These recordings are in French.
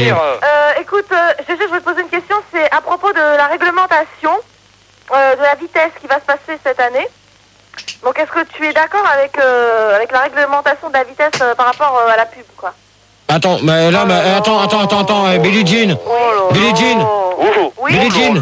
Écoute, GG, je vais te poser une question. C'est à propos de la réglementation de la vitesse qui va se passer cette année. Donc, est-ce que tu es d'accord avec la réglementation de la vitesse par rapport à la pub, quoi? Attends, mais là, attends, Billie Jean. Billie Jean. Oui. Billie Jean.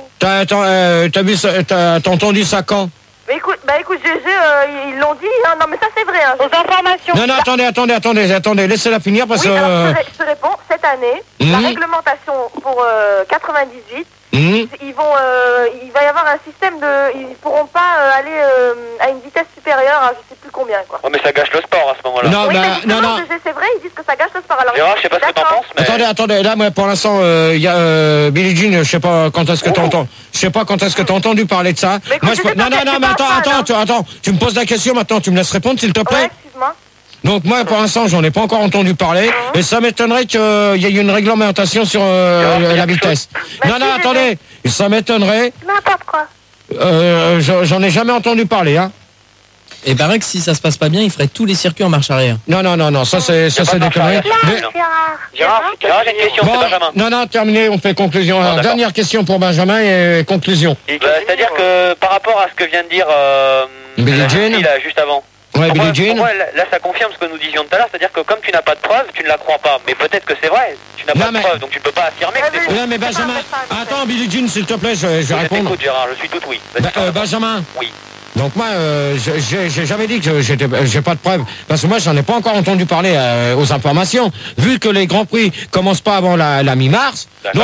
T'as entendu ça quand? Bah écoute, GG, ils l'ont dit, hein. Non mais ça c'est vrai, hein. Aux informations. Non, attendez, laissez-la finir parce que... Oui, alors je te réponds, cette année, la réglementation pour 98, il va y avoir un système ils pourront pas aller à une vitesse supérieure à je sais plus combien, quoi. Oh mais ça gâche le sport à ce moment-là. Non. GG, c'est vrai, ils disent que ça gâche le sport. Alors, Gérard, je sais pas ce que t'en penses, mais... Attendez, là, moi, pour l'instant, il y a Billie Jean, je sais pas quand est-ce que t'entends. Je sais pas quand est-ce que t'as entendu parler de ça. Moi, mais attends, tu me poses la question maintenant, tu me laisses répondre, s'il te plaît. Ouais, excuse-moi. Donc moi, pour l'instant, j'en ai pas encore entendu parler, et ça m'étonnerait qu'il y ait une réglementation sur la vitesse. Attendez, ça m'étonnerait. N'importe quoi. J'en ai jamais entendu parler, hein. Et paraît que si ça se passe pas bien, il ferait tous les circuits en marche arrière. Non, ça c'est des conneries. Gérard, j'ai une question, c'est Benjamin. Non, terminé, on fait conclusion. Alors, dernière question pour Benjamin et conclusion. C'est-à-dire que par rapport à ce que vient de dire Billie Jean, là, juste avant. Ouais, Billie Jean. Pour moi, là, ça confirme ce que nous disions tout à l'heure, c'est-à-dire que comme tu n'as pas de preuves, tu ne la crois pas. Mais peut-être que c'est vrai, tu n'as pas de preuves, donc tu ne peux pas affirmer que c'est faux. Non, mais Benjamin, attends, Billie Jean, s'il te plaît, je vais répondre. Écoute, Gérard, je suis tout oui. Benjamin. Oui. Donc moi, j'ai jamais dit que j'ai pas de preuves, parce que moi j'en ai pas encore entendu parler aux informations. Vu que les grands prix commencent pas avant la mi-mars, donc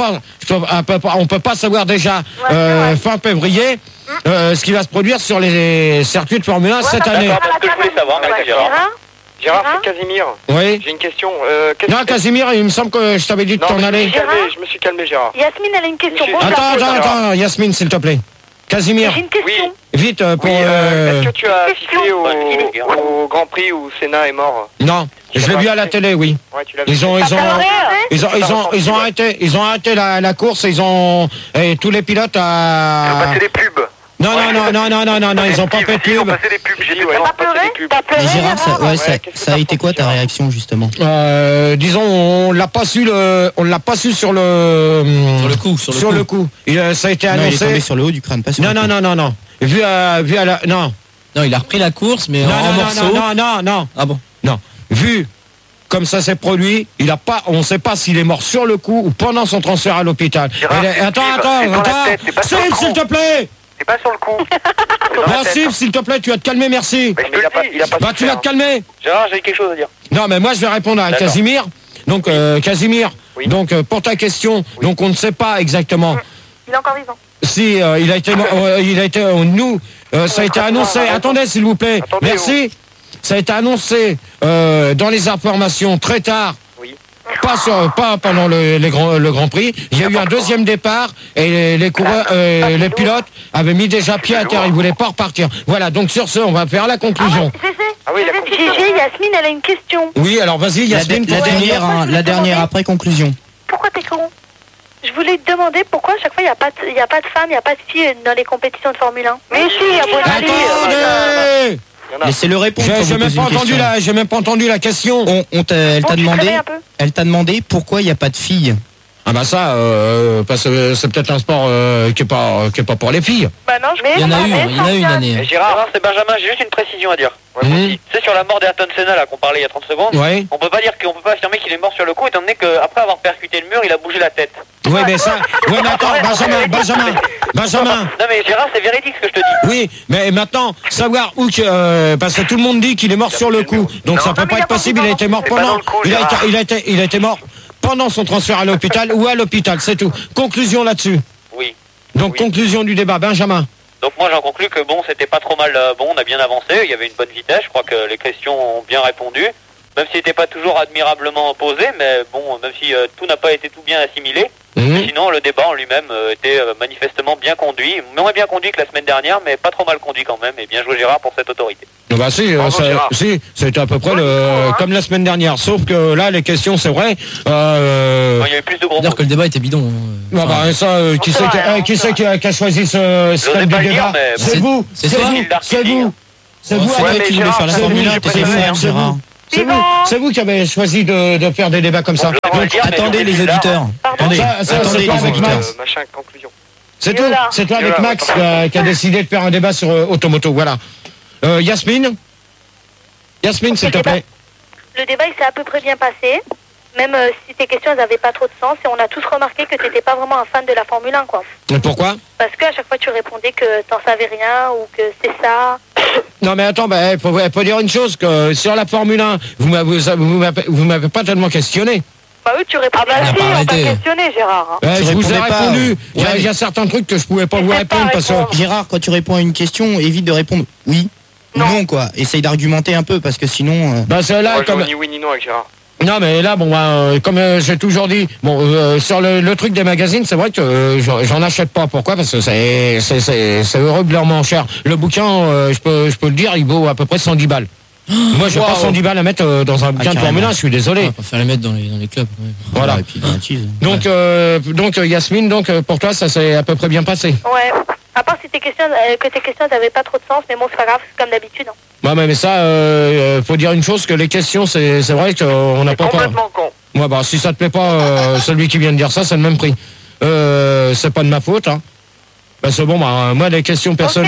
on peut pas savoir déjà fin février ce qui va se produire sur les circuits de Formule 1 cette année. Parce que je voulais savoir, merci Gérard. Gérard, c'est Casimir. Oui. J'ai une question. Non, Casimir, il me semble que je t'avais dit de t'en aller. Je me suis calmé, Gérard. Yasmine, elle a une question. Attends, Yasmine, s'il te plaît. Casimir. J'ai une question. Vite, pour... Est-ce que tu as assisté au Grand Prix où Senna est mort? Non, je l'ai vu à la télé, oui. Ouais, tu l'as vu. Ils ont arrêté la course, et tous les pilotes Ils ont passé des pubs. Non, ils ont pas fait de pub. Ils ont passé des pubs, j'ai dit, ouais. Et Gérard, ça a été quoi ta réaction justement? Disons, on l'a pas su sur le coup. Ça a été annoncé. Il est tombé sur le haut du crâne, pas sur le coup. Non. Vu à la non. Non, il a repris la course, mais en morceaux. Non. Ah bon? Non. Vu comme ça s'est produit, on ne sait pas s'il est mort sur le coup ou pendant son transfert à l'hôpital. Attends, s'il te plaît. C'est pas sur le coup. S'il te plaît, tu vas te calmer, merci. Tu vas te calmer. Gérard, j'ai quelque chose à dire. Non, mais moi je vais répondre à Casimir. Donc Casimir, donc pour ta question, donc on ne sait pas exactement. Il est encore vivant. Si il a été ça a été annoncé. Attendez, s'il vous plaît. Merci. Ça a été annoncé dans les informations très tard. Pas pendant le Grand Prix. Il y a eu un deuxième départ et les coureurs, les pilotes avaient mis déjà pied à terre. Ils voulaient pas repartir. Voilà. Donc sur ce, on va faire la conclusion. GG, Yasmine, elle a une question. Oui, alors vas-y, Yasmine. La dernière après conclusion. Pourquoi t'es con? Je voulais te demander pourquoi à chaque fois il n'y a pas de femmes, il n'y a pas de filles dans les compétitions de Formule 1. Mais si, il y a pas de filles. Attendez. Laissez-le répondre. J'ai même pas entendu la question. Elle t'a demandé pourquoi il n'y a pas de filles. Ah bah ça, parce que c'est peut-être un sport qui est pas pour les filles. Bah non, il y en a eu une année. Gérard, c'est Benjamin, j'ai juste une précision à dire. C'est sur la mort d'Ayrton Senna là qu'on parlait il y a 30 secondes. Ouais. On peut pas affirmer qu'il est mort sur le coup étant donné qu'après avoir percuté le mur, il a bougé la tête. Oui, mais ça. Oui, mais attends, Benjamin. Non mais Gérard, c'est véridique ce que je te dis. Oui, mais maintenant savoir où parce que tout le monde dit qu'il est mort sur le coup, donc ça peut pas être possible. Il a été mort pendant. Il a été mort pendant son transfert à l'hôpital ou à l'hôpital, c'est tout. Conclusion là-dessus. Oui. Donc conclusion du débat, Benjamin. Donc moi j'en conclus que bon, c'était pas trop mal, on a bien avancé, il y avait une bonne vitesse, je crois que les questions ont bien répondu, même s'il n'était pas toujours admirablement posé, mais bon, même si tout n'a pas été tout bien assimilé, sinon le débat en lui-même était manifestement bien conduit, moins bien conduit que la semaine dernière, mais pas trop mal conduit quand même, et bien joué Gérard pour cette autorité. Bah si, c'était à peu près comme la semaine dernière, sauf que là les questions c'est vrai. Il y a eu plus de gros. Dire que le débat était bidon. Qui c'est qui a choisi ce thème du débat? C'est vous. C'est toi. C'est vous. C'est toi qui voulais faire la Formule 1, t'es fan, Gérard. C'est vous qui avez choisi de faire des débats comme ça. Donc, attendez les auditeurs. Attendez les auditeurs. Machin, conclusion. C'est tout. C'est toi avec Max qui a décidé de faire un débat sur Automoto. Voilà. Yasmine, s'il te plaît. Le débat, il s'est à peu près bien passé. Même si tes questions n'avaient pas trop de sens, et on a tous remarqué que tu n'étais pas vraiment un fan de la Formule 1, quoi. Et pourquoi? Parce qu'à chaque fois tu répondais que t'en savais rien ou que c'est ça. Non mais attends, faut dire une chose, que sur la Formule 1, vous m'avez pas tellement questionné. Bah oui, tu répondais. Ah bah si, on t'a questionné, Gérard. Je vous ai répondu. Il y a certains trucs que je pouvais pas vous répondre parce que... Gérard, quand tu réponds à une question, évite de répondre oui ou non, quoi. Essaye d'argumenter un peu parce que sinon... Bah c'est là, comme... ni oui ni non avec Gérard. Non mais là comme j'ai toujours dit, sur le truc des magazines, c'est vrai que j'en achète pas. Pourquoi? Parce que c'est horriblement cher. Le bouquin, je peux le dire, il vaut à peu près 110 balles. Moi j'ai pas 110 balles à mettre dans un bouquin de Formule 1, je suis désolé. On va faire les mettre dans les clubs. Ouais. Voilà. Et puis dans la cheese. Donc Yasmine, pour toi ça s'est à peu près bien passé. Ouais. À part si tes questions n'avaient pas trop de sens, mais bon c'est pas grave, c'est comme d'habitude. Ouais mais ça, faut dire une chose, que les questions c'est vrai qu'on n'a pas... Complètement con. Ouais bah si ça te plaît pas, celui qui vient de dire ça, c'est le même prix. C'est pas de ma faute, hein. Bah c'est bon, moi les questions personne.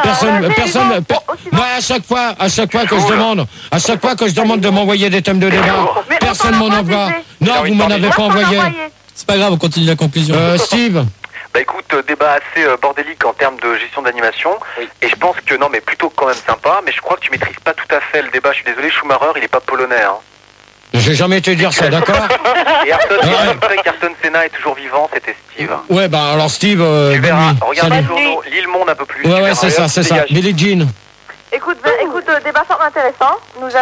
Moi à chaque fois que je demande de m'envoyer des thèmes de débat, personne m'en envoie. Non, vous m'en avez pas envoyé. C'est pas grave, on continue la conclusion. Steve. Bah écoute, débat assez bordélique en termes de gestion d'animation. Oui. Et je pense que non, mais plutôt quand même sympa. Mais je crois que tu maîtrises pas tout à fait le débat. Je suis désolé, Schumacher, il est pas polonais. Hein. J'ai jamais été dire ça, d'accord. Et Ayrton Senna est toujours vivant, c'était Steve. Ouais, bah alors Steve... tu verras, regarde les journaux, Lille Monde un peu plus. Ouais, c'est ça. Billie Jean. Écoute, débat fort intéressant. Nous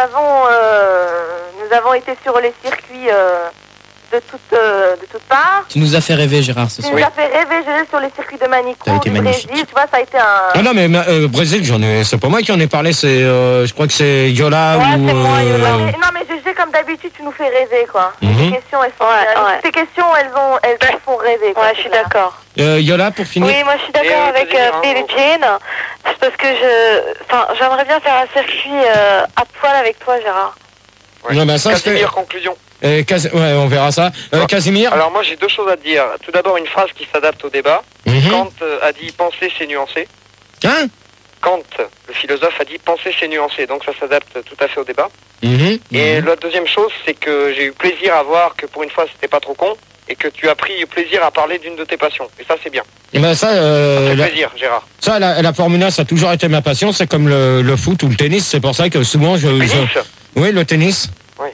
avons été sur les circuits de toutes parts. Tu nous as fait rêver, Gérard, ce soir. Tu nous as fait rêver, sur les circuits de Manicourt, du Brésil. Tu vois, ça a été un... Ah non, mais Brésil, c'est pas moi qui en ai parlé, je crois que c'est Yola ou... c'est moi, Yola. Non, mais je sais, comme d'habitude, tu nous fais rêver, quoi. Tes questions, elles sont... Tes questions, elles font rêver, quoi. Ouais, je suis d'accord. Yola, pour finir. Oui, moi, je suis d'accord avec Billie Jean. C'est parce que j'aimerais bien faire un circuit à poil avec toi, Gérard. Ouais. Non, mais ça, conclusion. Ouais, on verra ça. Casimir. Alors moi j'ai deux choses à te dire. Tout d'abord une phrase qui s'adapte au débat. Kant a dit penser c'est nuancé. Hein? Kant, le philosophe, a dit penser c'est nuancé. Donc ça s'adapte tout à fait au débat. Et la deuxième chose, c'est que j'ai eu plaisir à voir que pour une fois c'était pas trop con et que tu as pris plaisir à parler d'une de tes passions. Et ça c'est bien. Et ben ça fait plaisir, Gérard. Ça, la Formule 1, ça a toujours été ma passion. C'est comme le foot ou le tennis. C'est pour ça que souvent oui, le tennis.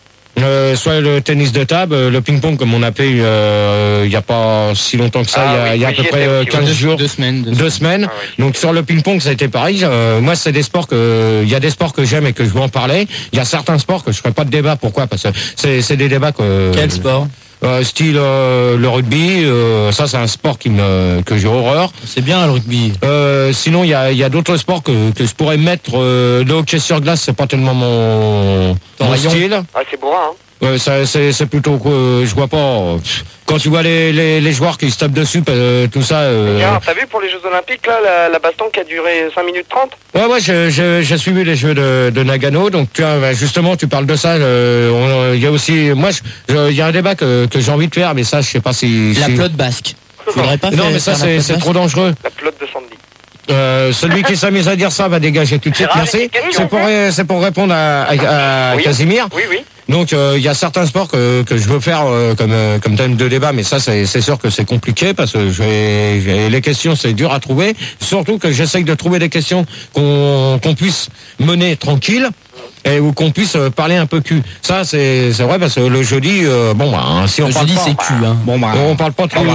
Soit le tennis de table, le ping-pong comme on a fait il n'y a pas si longtemps que ça, il y a à peu près 15 jours, 2 semaines. Donc sur le ping-pong ça a été pareil. Moi c'est des sports il y a des sports que j'aime et que je veux en parler. Il y a certains sports que je ferai pas de débat. Pourquoi? Parce que c'est des débats que... Quel sport? Style le rugby, ça c'est un sport que j'ai horreur. C'est bien le rugby. Sinon il y a d'autres sports que je pourrais mettre. Le hockey sur glace c'est pas tellement mon style. Ah c'est bourrin, hein. C'est plutôt que je vois pas. Quand tu vois les joueurs qui se tapent dessus, tout ça. T'as vu pour les Jeux Olympiques là la baston qui a duré 5 minutes 30? Ouais, j'ai suivi les Jeux de Nagano, donc justement tu parles de ça. Il y a aussi, moi, il y a un débat que j'ai envie de faire, mais ça je sais pas si. La pelote basque. Faudrait pas non, mais ça c'est trop dangereux. La pelote de Sandy. Celui qui s'amuse à dire ça va dégager tout de suite. Merci. C'est pour répondre à Casimir. Oui. Donc il y a certains sports que je veux faire comme thème de débat, mais ça c'est sûr que c'est compliqué parce que les questions c'est dur à trouver. Surtout que j'essaye de trouver des questions qu'on puisse mener tranquille. Et où qu'on puisse parler un peu cul. Ça c'est vrai parce que le jeudi si on parle jeudi pas, c'est cul hein. On parle pas trop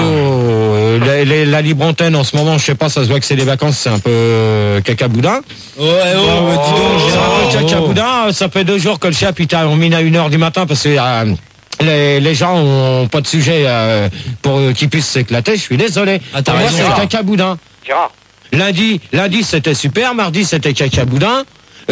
la libre antenne en ce moment, je sais pas, ça se voit que c'est les vacances, c'est un peu cacaboudin. Dis donc, c'est un peu cacaboudin, ça fait 2 jours que le chef il termine à 1h du matin parce que les gens ont pas de sujet pour qu'ils puissent s'éclater, je suis désolé. Pour moi c'est cacaboudin. Gérard. Lundi c'était super, mardi c'était cacaboudin.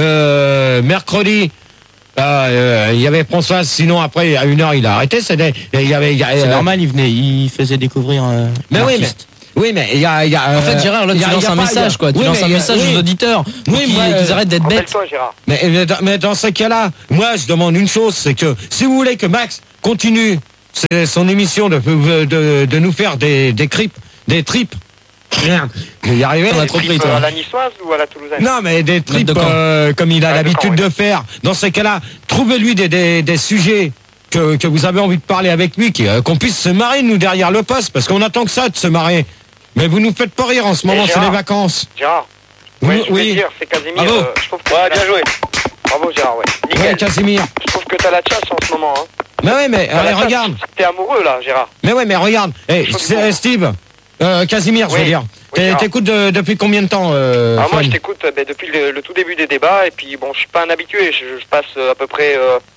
Mercredi il y avait François, sinon après à 1h il a arrêté. C'est normal, il faisait découvrir mais Oui, mais il y a. En fait, Gérard, là, tu lances un message, quoi. Tu lances un message aux auditeurs. Oui, qu'ils arrêtent d'être bêtes. Gérard. Mais dans ce cas-là, moi, je demande une chose, c'est que si vous voulez que Max continue son émission de nous faire des tripes. Merde, je vais y arriver. On a trop pris, toi. À la niçoise ou à la toulousaine? Non, mais des tripes comme il a l'habitude de faire. Dans ces cas-là, trouvez-lui des sujets que vous avez envie de parler avec lui, qu'on puisse se marrer, nous, derrière le poste, parce qu'on attend que ça, de se marrer. Mais vous nous faites pas rire en ce moment, c'est les vacances. Gérard, je veux dire, c'est Casimir. Bravo. Je trouve que bien joué. Bravo, Gérard, Nickel. Ouais, Casimir. Je trouve que t'as la chasse en ce moment, hein. Mais ouais, mais regarde. T'es amoureux, là, Gérard. Mais ouais, mais regarde. Steve, Casimir, je veux dire. T'écoutes depuis combien de temps moi, je t'écoute depuis le tout début des débats, et puis, bon, je suis pas un habitué, je passe à peu près...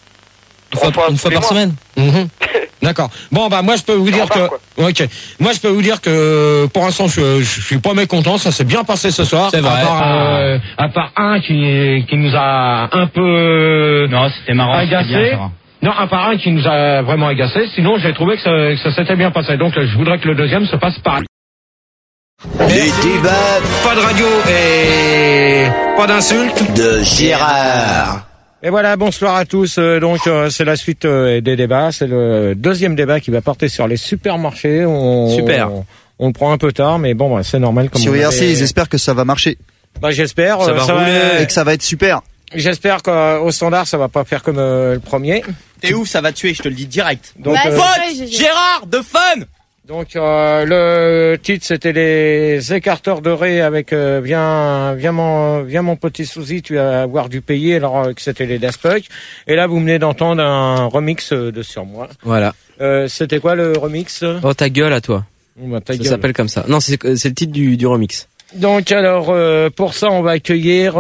une fois par semaine. D'accord. Bon, bah moi je peux vous dire que... Ok. Moi je peux vous dire que pour l'instant je suis pas mécontent, ça s'est bien passé ce soir. C'est vrai. À part un qui nous a un peu... Non, c'était marrant. Agacé. Non, à part un qui nous a vraiment agacé. Sinon j'ai trouvé que ça s'était bien passé. Donc je voudrais que le deuxième se passe pareil. Les débats. Pas de radio et pas d'insultes. De Gérard. Et voilà, bonsoir à tous. Donc c'est la suite des débats. C'est le deuxième débat qui va porter sur les supermarchés. Super. On le prend un peu tard, mais bon, bah, c'est normal. Comme sur IRC, ils espèrent que ça va marcher. Bah j'espère. Ça va rouler. Et que ça va être super. J'espère qu'au standard, ça va pas faire comme le premier. T'es ouf, ça va tuer, je te le dis direct. Donc, Gérard, de fun. Donc le titre c'était les écarteurs de Ré avec viens mon petit Souzy, tu vas avoir du pays, alors que c'était les Daft Punk. Et là vous venez d'entendre un remix de Sur moi. Voilà. C'était quoi le remix? Oh ta gueule à toi. Ta ça gueule. s'appelle comme ça. Non, c'est le titre du remix. Donc alors pour ça on va accueillir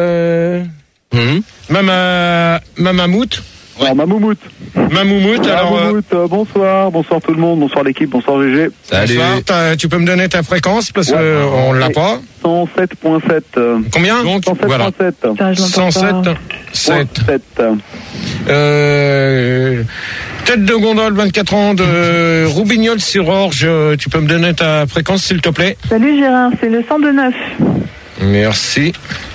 Mamoumout. Ouais. Alors, Mamoumout, alors bonsoir tout le monde, bonsoir l'équipe, bonsoir GG. Salut. Bonsoir, tu peux me donner ta fréquence parce que on l'a pas. 107.7. Combien? Donc 107.7. Voilà. 107.7. Tête de gondole, 24 ans de Roubignol-sur-Orge. Tu peux me donner ta fréquence s'il te plaît? Salut Gérard, c'est le 102.9. Merci.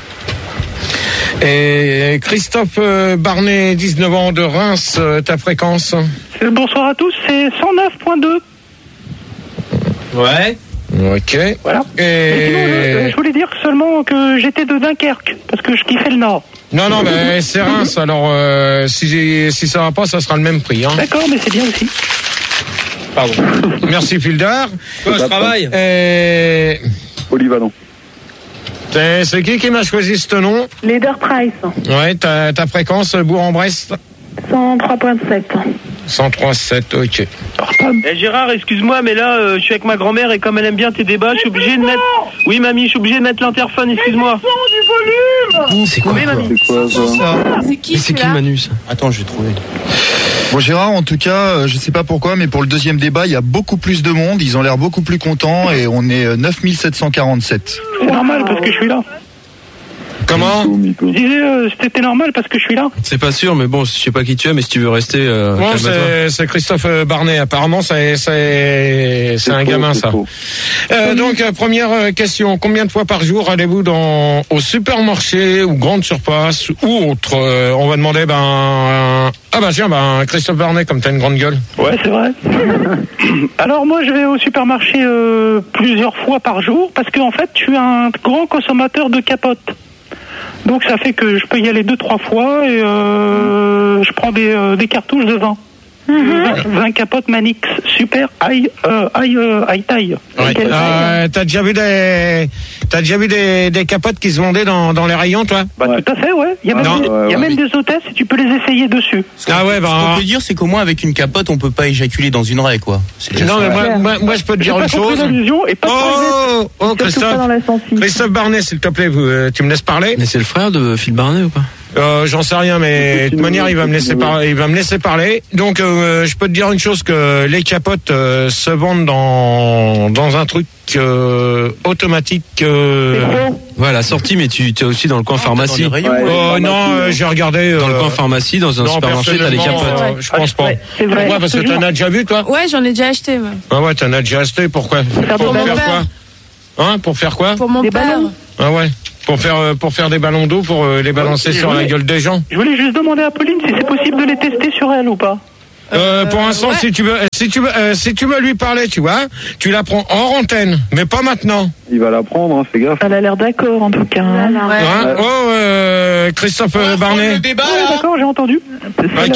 Et Christophe Barnet, 19 ans de Reims, ta fréquence? Bonsoir à tous, c'est 109.2. Ouais. Ok. Voilà. Et sinon, je voulais dire seulement que j'étais de Dunkerque, parce que je kiffais le Nord. Non, mais c'est Reims, alors si ça va pas, ça sera le même prix. Hein. D'accord, mais c'est bien aussi. Pardon. Merci Fildar. Quoi, je travaille Olivanon. C'est qui m'a choisi ce nom? Leader Price. Ouais, ta fréquence, Bourg-en-Bresse? 103.7. 103.7, ok. Gérard, excuse-moi, mais là, je suis avec ma grand-mère et comme elle aime bien tes débats, je suis obligé de mettre... Oui, mamie, je suis obligé de mettre l'interphone, excuse-moi. Du volume. C'est quoi, mamie. C'est quoi ça? C'est qui Manu, ça? Attends, je vais trouver. Bon Gérard, en tout cas, je sais pas pourquoi, mais pour le deuxième débat, il y a beaucoup plus de monde, ils ont l'air beaucoup plus contents et on est 9747. C'est normal parce que je suis là. Comment? Je disais, c'était normal parce que je suis là. C'est pas sûr, mais bon, je sais pas qui tu es, mais si tu veux rester, Bon, c'est Christophe Barnet. Apparemment, c'est un gamin, ça. Donc, première question. Combien de fois par jour allez-vous au supermarché ou grande surface ou autre? On va demander, Christophe Barnet, comme t'as une grande gueule. Ouais, c'est vrai. Alors, moi, je vais au supermarché plusieurs fois par jour parce que, en fait, je suis un grand consommateur de capotes. Donc ça fait que je peux y aller 2-3 fois et je prends des cartouches de vin. 20 capotes Manix super high taille. Ouais. T'as déjà vu des capotes qui se vendaient dans les rayons, toi? Tout à fait, ouais. Il y a même des hôtesses et tu peux les essayer dessus. Ce qu'on peut dire, c'est qu'au moins avec une capote, on peut pas éjaculer dans une raie, quoi. Non, mais moi je peux te dire une chose. Christophe Barnet, s'il te plaît, tu me laisses parler? Mais c'est le frère de Phil Barnet ou pas? J'en sais rien, mais de toute manière, il va me laisser parler. Donc, je peux te dire une chose, que les capotes se vendent dans un truc automatique. Voilà, sortie, mais tu es aussi dans le coin pharmacie. Non, j'ai regardé dans le coin pharmacie, dans un supermarché, t'as les capotes. Je pense pas. C'est vrai. Pourquoi? Parce que t'en as déjà vu, toi? Ouais, j'en ai déjà acheté. Ouais. Ah ouais, t'en as déjà acheté. Pourquoi? Pour mon faire père. quoi? Hein? Pour faire quoi? Pour mon père. Ah ouais. Pour faire des ballons d'eau, pour les balancer sur la gueule des gens. Je voulais juste demander à Pauline si c'est possible de les tester sur elle ou pas. Pour l'instant, ouais. si tu veux lui parler, tu vois, tu la prends hors antenne, mais pas maintenant. Il va la prendre, hein, fais gaffe. Elle a l'air d'accord en tout cas. Hein. Ouais. Christophe Barnet. Oui, d'accord, j'ai entendu. Ok.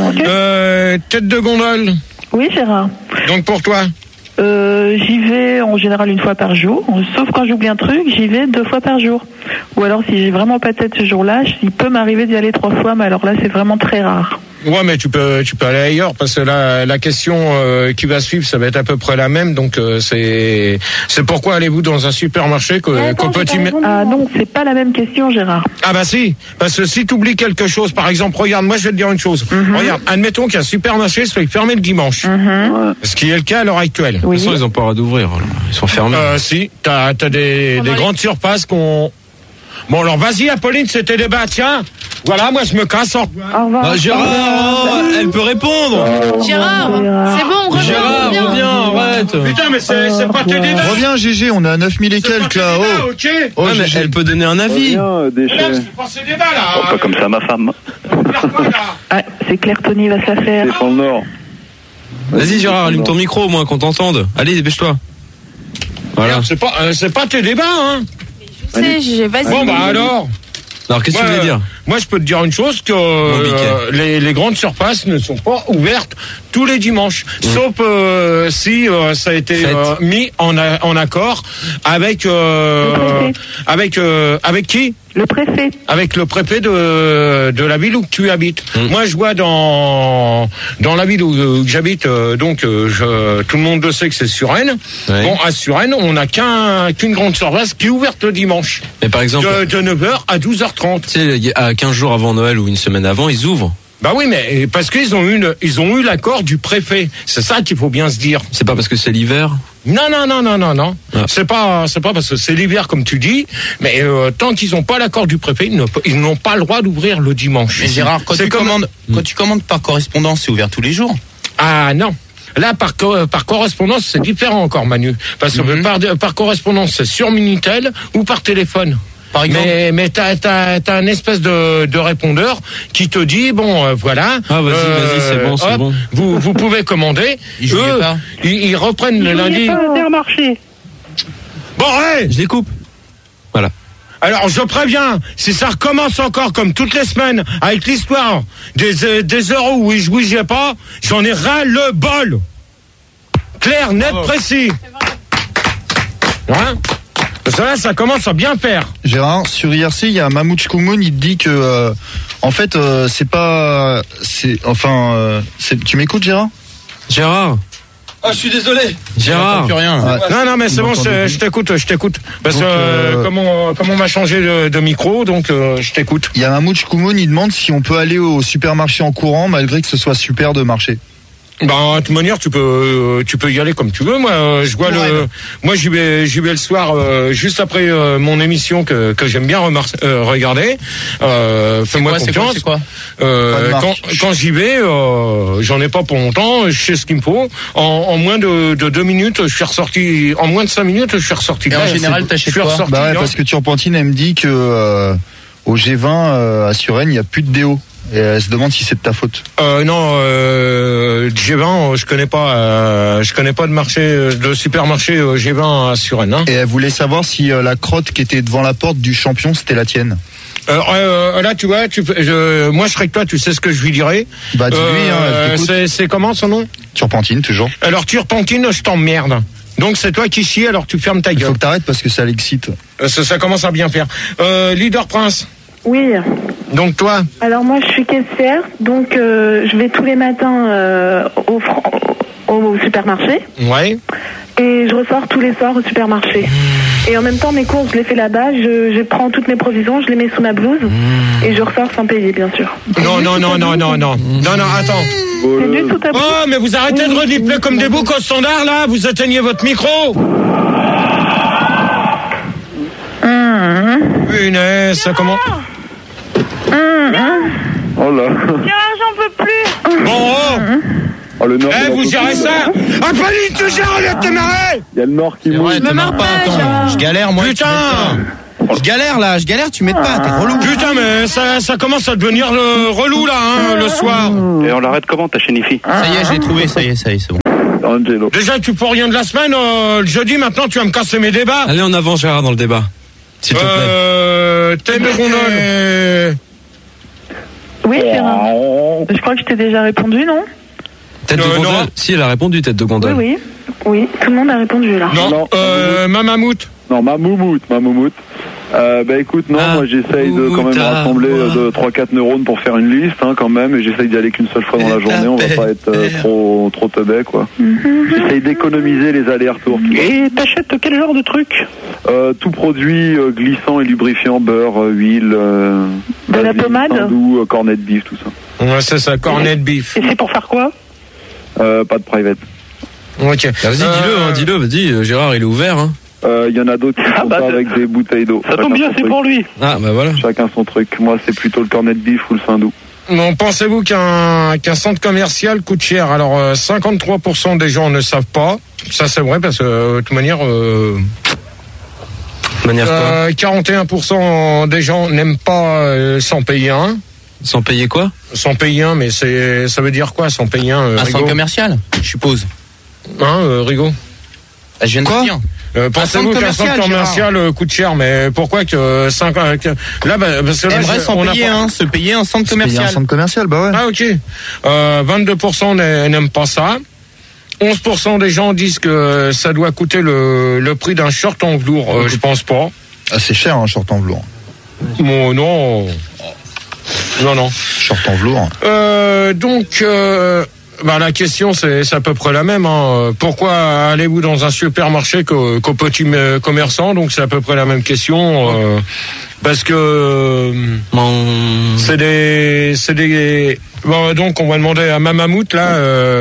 Tête de gondole. Oui, Gérard. Donc pour toi. J'y vais en général une fois par jour, sauf quand j'oublie un truc, j'y vais 2 fois par jour. Ou alors si j'ai vraiment pas de tête ce jour-là, il peut m'arriver d'y aller 3 fois, mais alors là c'est vraiment très rare. Ouais, mais tu peux aller ailleurs, parce que là, la question qui va suivre, ça va être à peu près la même. Donc c'est pourquoi allez-vous dans un supermarché qu'au petit. Ah non, c'est pas la même question, Gérard. Ah bah si, parce que si tu oublies quelque chose, par exemple, regarde, moi je vais te dire une chose. Regarde, admettons qu'un supermarché soit fermé le dimanche, ce qui est le cas à l'heure actuelle. De toute façon, ils ont pas le droit d'ouvrir. Ils sont fermés. Si, t'as des grandes surfaces qu'on. Bon, alors vas-y, Apolline, c'était débat, tiens. Voilà, moi je me casse. Au revoir. Gérard, elle peut répondre. Gérard, c'est bon, reviens. Gérard, reviens, arrête. Putain, mais c'est pas tes débats. Reviens, GG, on est à 9000 et quelques là. Ok. Ouais, mais elle peut donner un avis. C'est pas ces débats là. Pas comme ça, ma femme. Ah, c'est clair, Tony va se la faire. C'est dans le Nord. Vas-y, Gérard, allume ton micro au moins qu'on t'entende. Allez, dépêche-toi. Voilà. C'est pas tes débats, hein. Vas-y. Bon, bah alors qu'est-ce que tu voulais dire? Moi, je peux te dire une chose, que les grandes surfaces ne sont pas ouvertes tous les dimanches, sauf si ça a été mis en accord avec avec qui? Le préfet. Avec le préfet de la ville où tu habites. Moi, je vois dans la ville où j'habite, donc tout le monde le sait que c'est Suresnes. Ouais. Bon, à Suresnes, on n'a qu'une grande surface qui est ouverte le dimanche. Mais par exemple, de 9h à 12h30. Tu sais, à 15 jours avant Noël ou une semaine avant, ils ouvrent. Bah oui, mais parce qu'ils ont eu l'accord du préfet. C'est ça qu'il faut bien se dire. C'est pas parce que c'est l'hiver? Non. Ah. C'est pas parce que c'est l'hiver comme tu dis, mais tant qu'ils n'ont pas l'accord du préfet, ils n'ont pas le droit d'ouvrir le dimanche. Mais Gérard, quand tu commandes par correspondance, c'est ouvert tous les jours? Ah non. Là, par correspondance, c'est différent encore, Manu. Parce que par correspondance, c'est sur Minitel ou par téléphone. Par exemple. Mais t'as un espèce de répondeur qui te dit voilà. Ah vas-y, c'est bon. Vous pouvez commander. Ils reprennent le lundi. Pas Intermarché. Bon, ouais. Je les coupe. Voilà. Alors je préviens, si ça recommence encore comme toutes les semaines avec l'histoire des euros où ils jouaient pas, j'en ai ras le bol. Clair, net, précis. Hein? Là, ça commence à bien faire. Gérard, sur IRC, il y a Mamouche Koumoun, il te dit que en fait tu m'écoutes, Gérard? Gérard. Ah, je suis désolé. Gérard. Plus rien. Non, mais c'est bon, je t'écoute. Parce que comme on m'a changé de micro, donc je t'écoute. Il y a Mamouche Koumoun, il demande si on peut aller au supermarché en courant malgré que ce soit super de marché. Bah, de toute manière, tu peux y aller comme tu veux. Moi, j'y vais le soir, juste après mon émission que j'aime bien regarder. Fais-moi confiance. C'est quoi quand j'y vais, j'en ai pas pour longtemps. Je sais ce qu'il me faut. En moins de 2 minutes, je suis ressorti. En moins de 5 minutes, je suis ressorti. Et en général, t'achètes quoi? Parce que Turpentine, elle me dit que au G20 à Suresnes, il n'y a plus de déo. Et elle se demande si c'est de ta faute. Non, G20, je connais pas de supermarché G20 à Suresnes. Hein. Et elle voulait savoir si la crotte qui était devant la porte du champion, c'était la tienne. Là, tu vois, moi je serais que toi, tu sais ce que je lui dirais. Bah dis-lui, c'est comment son nom? Turpentine, toujours. Alors Turpentine, je t'emmerde. Donc c'est toi qui chie, alors tu fermes ta gueule. Il faut que t'arrêtes parce que ça l'excite. Ça commence à bien faire. Leader Prince. Oui. Donc toi? Alors moi je suis caissière, donc je vais tous les matins au supermarché. Ouais. Et je ressors tous les soirs au supermarché. Et en même temps, mes courses, je les fais là-bas, je prends toutes mes provisions, je les mets sous ma blouse et je ressors sans payer, bien sûr. Non, attends. C'est nul tout à bout. Oh, mais vous arrêtez de redipler comme des boucs au standard, là. Vous éteignez votre micro. Punaise, ça comment? Oh là. J'en peux plus. Bon, Oh, le Nord. vous gérez ça. Ah, Pauline, tu gères, au lieu de te marrer. Il y a le Nord qui mouille. Ouais, te marre pas, attends. Je galère, moi. Putain. Je galère, tu m'aides pas, t'es relou. Putain, mais ça commence à devenir relou, là, le soir. Et on l'arrête comment, ta chaîne IFI? Ça y est, je l'ai trouvé, ça y est, c'est bon. Angelo. Déjà, tu peux rien de la semaine. Le jeudi, maintenant, tu vas me casser mes débats. Allez en avant, Gérard, dans le débat. S'il te plaît. Tête de gondole. Oui, Gérard. Je crois que je t'ai déjà répondu, non? Tête de gondole. Non. Si, elle a répondu, tête de gondole. Oui, tout le monde a répondu là. Non, Mamamout. Non, ma moumoute. Écoute, non, moi j'essaye de quand même rassembler de 3-4 neurones pour faire une liste, quand même, et j'essaye d'y aller qu'une seule fois dans la journée, on va pas être trop teubé, quoi. J'essaye d'économiser les allers-retours. Et t'achètes quel genre de truc? Tout produit glissant et lubrifiant, beurre, huile, de la pommade, doux, cornet de beef, tout ça. Ouais, c'est ça, cornet de beef. Et c'est pour faire quoi? Pas de private. Ok. Vas-y, dis-le, vas-y, Gérard, il est ouvert, hein. Il y en a d'autres qui font ça avec des bouteilles d'eau. Ça tombe bien, c'est pour lui. Ah, bah voilà. Chacun son truc. Moi, c'est plutôt le cornet de beef ou le saindoux. Bon, pensez-vous qu'un centre commercial coûte cher? Alors, 53% des gens ne savent pas. Ça, c'est vrai, parce que, de toute manière... 41% des gens n'aiment pas sans payer un. Sans payer quoi? Sans payer un, mais ça veut dire quoi, sans payer un? Un centre commercial, je suppose. Rigaud? Je viens de quoi dire. Pensez-vous qu'un centre commercial coûte cher? Mais pourquoi que 5 là, parce que là, se payer un centre commercial. Un centre commercial, bah ouais. Ah, ok. 22% n'aiment pas ça. 11% des gens disent que ça doit coûter le prix d'un short en velours. Je pense pas. Ah, c'est cher, un short en velours. Bon, non. Non. Short en velours. Donc, la question, c'est à peu près la même. Pourquoi allez-vous dans un supermarché qu'au petit commerçant? Donc, c'est à peu près la même question. Parce que c'est des... Bon, donc, on va demander à Mamamout, là...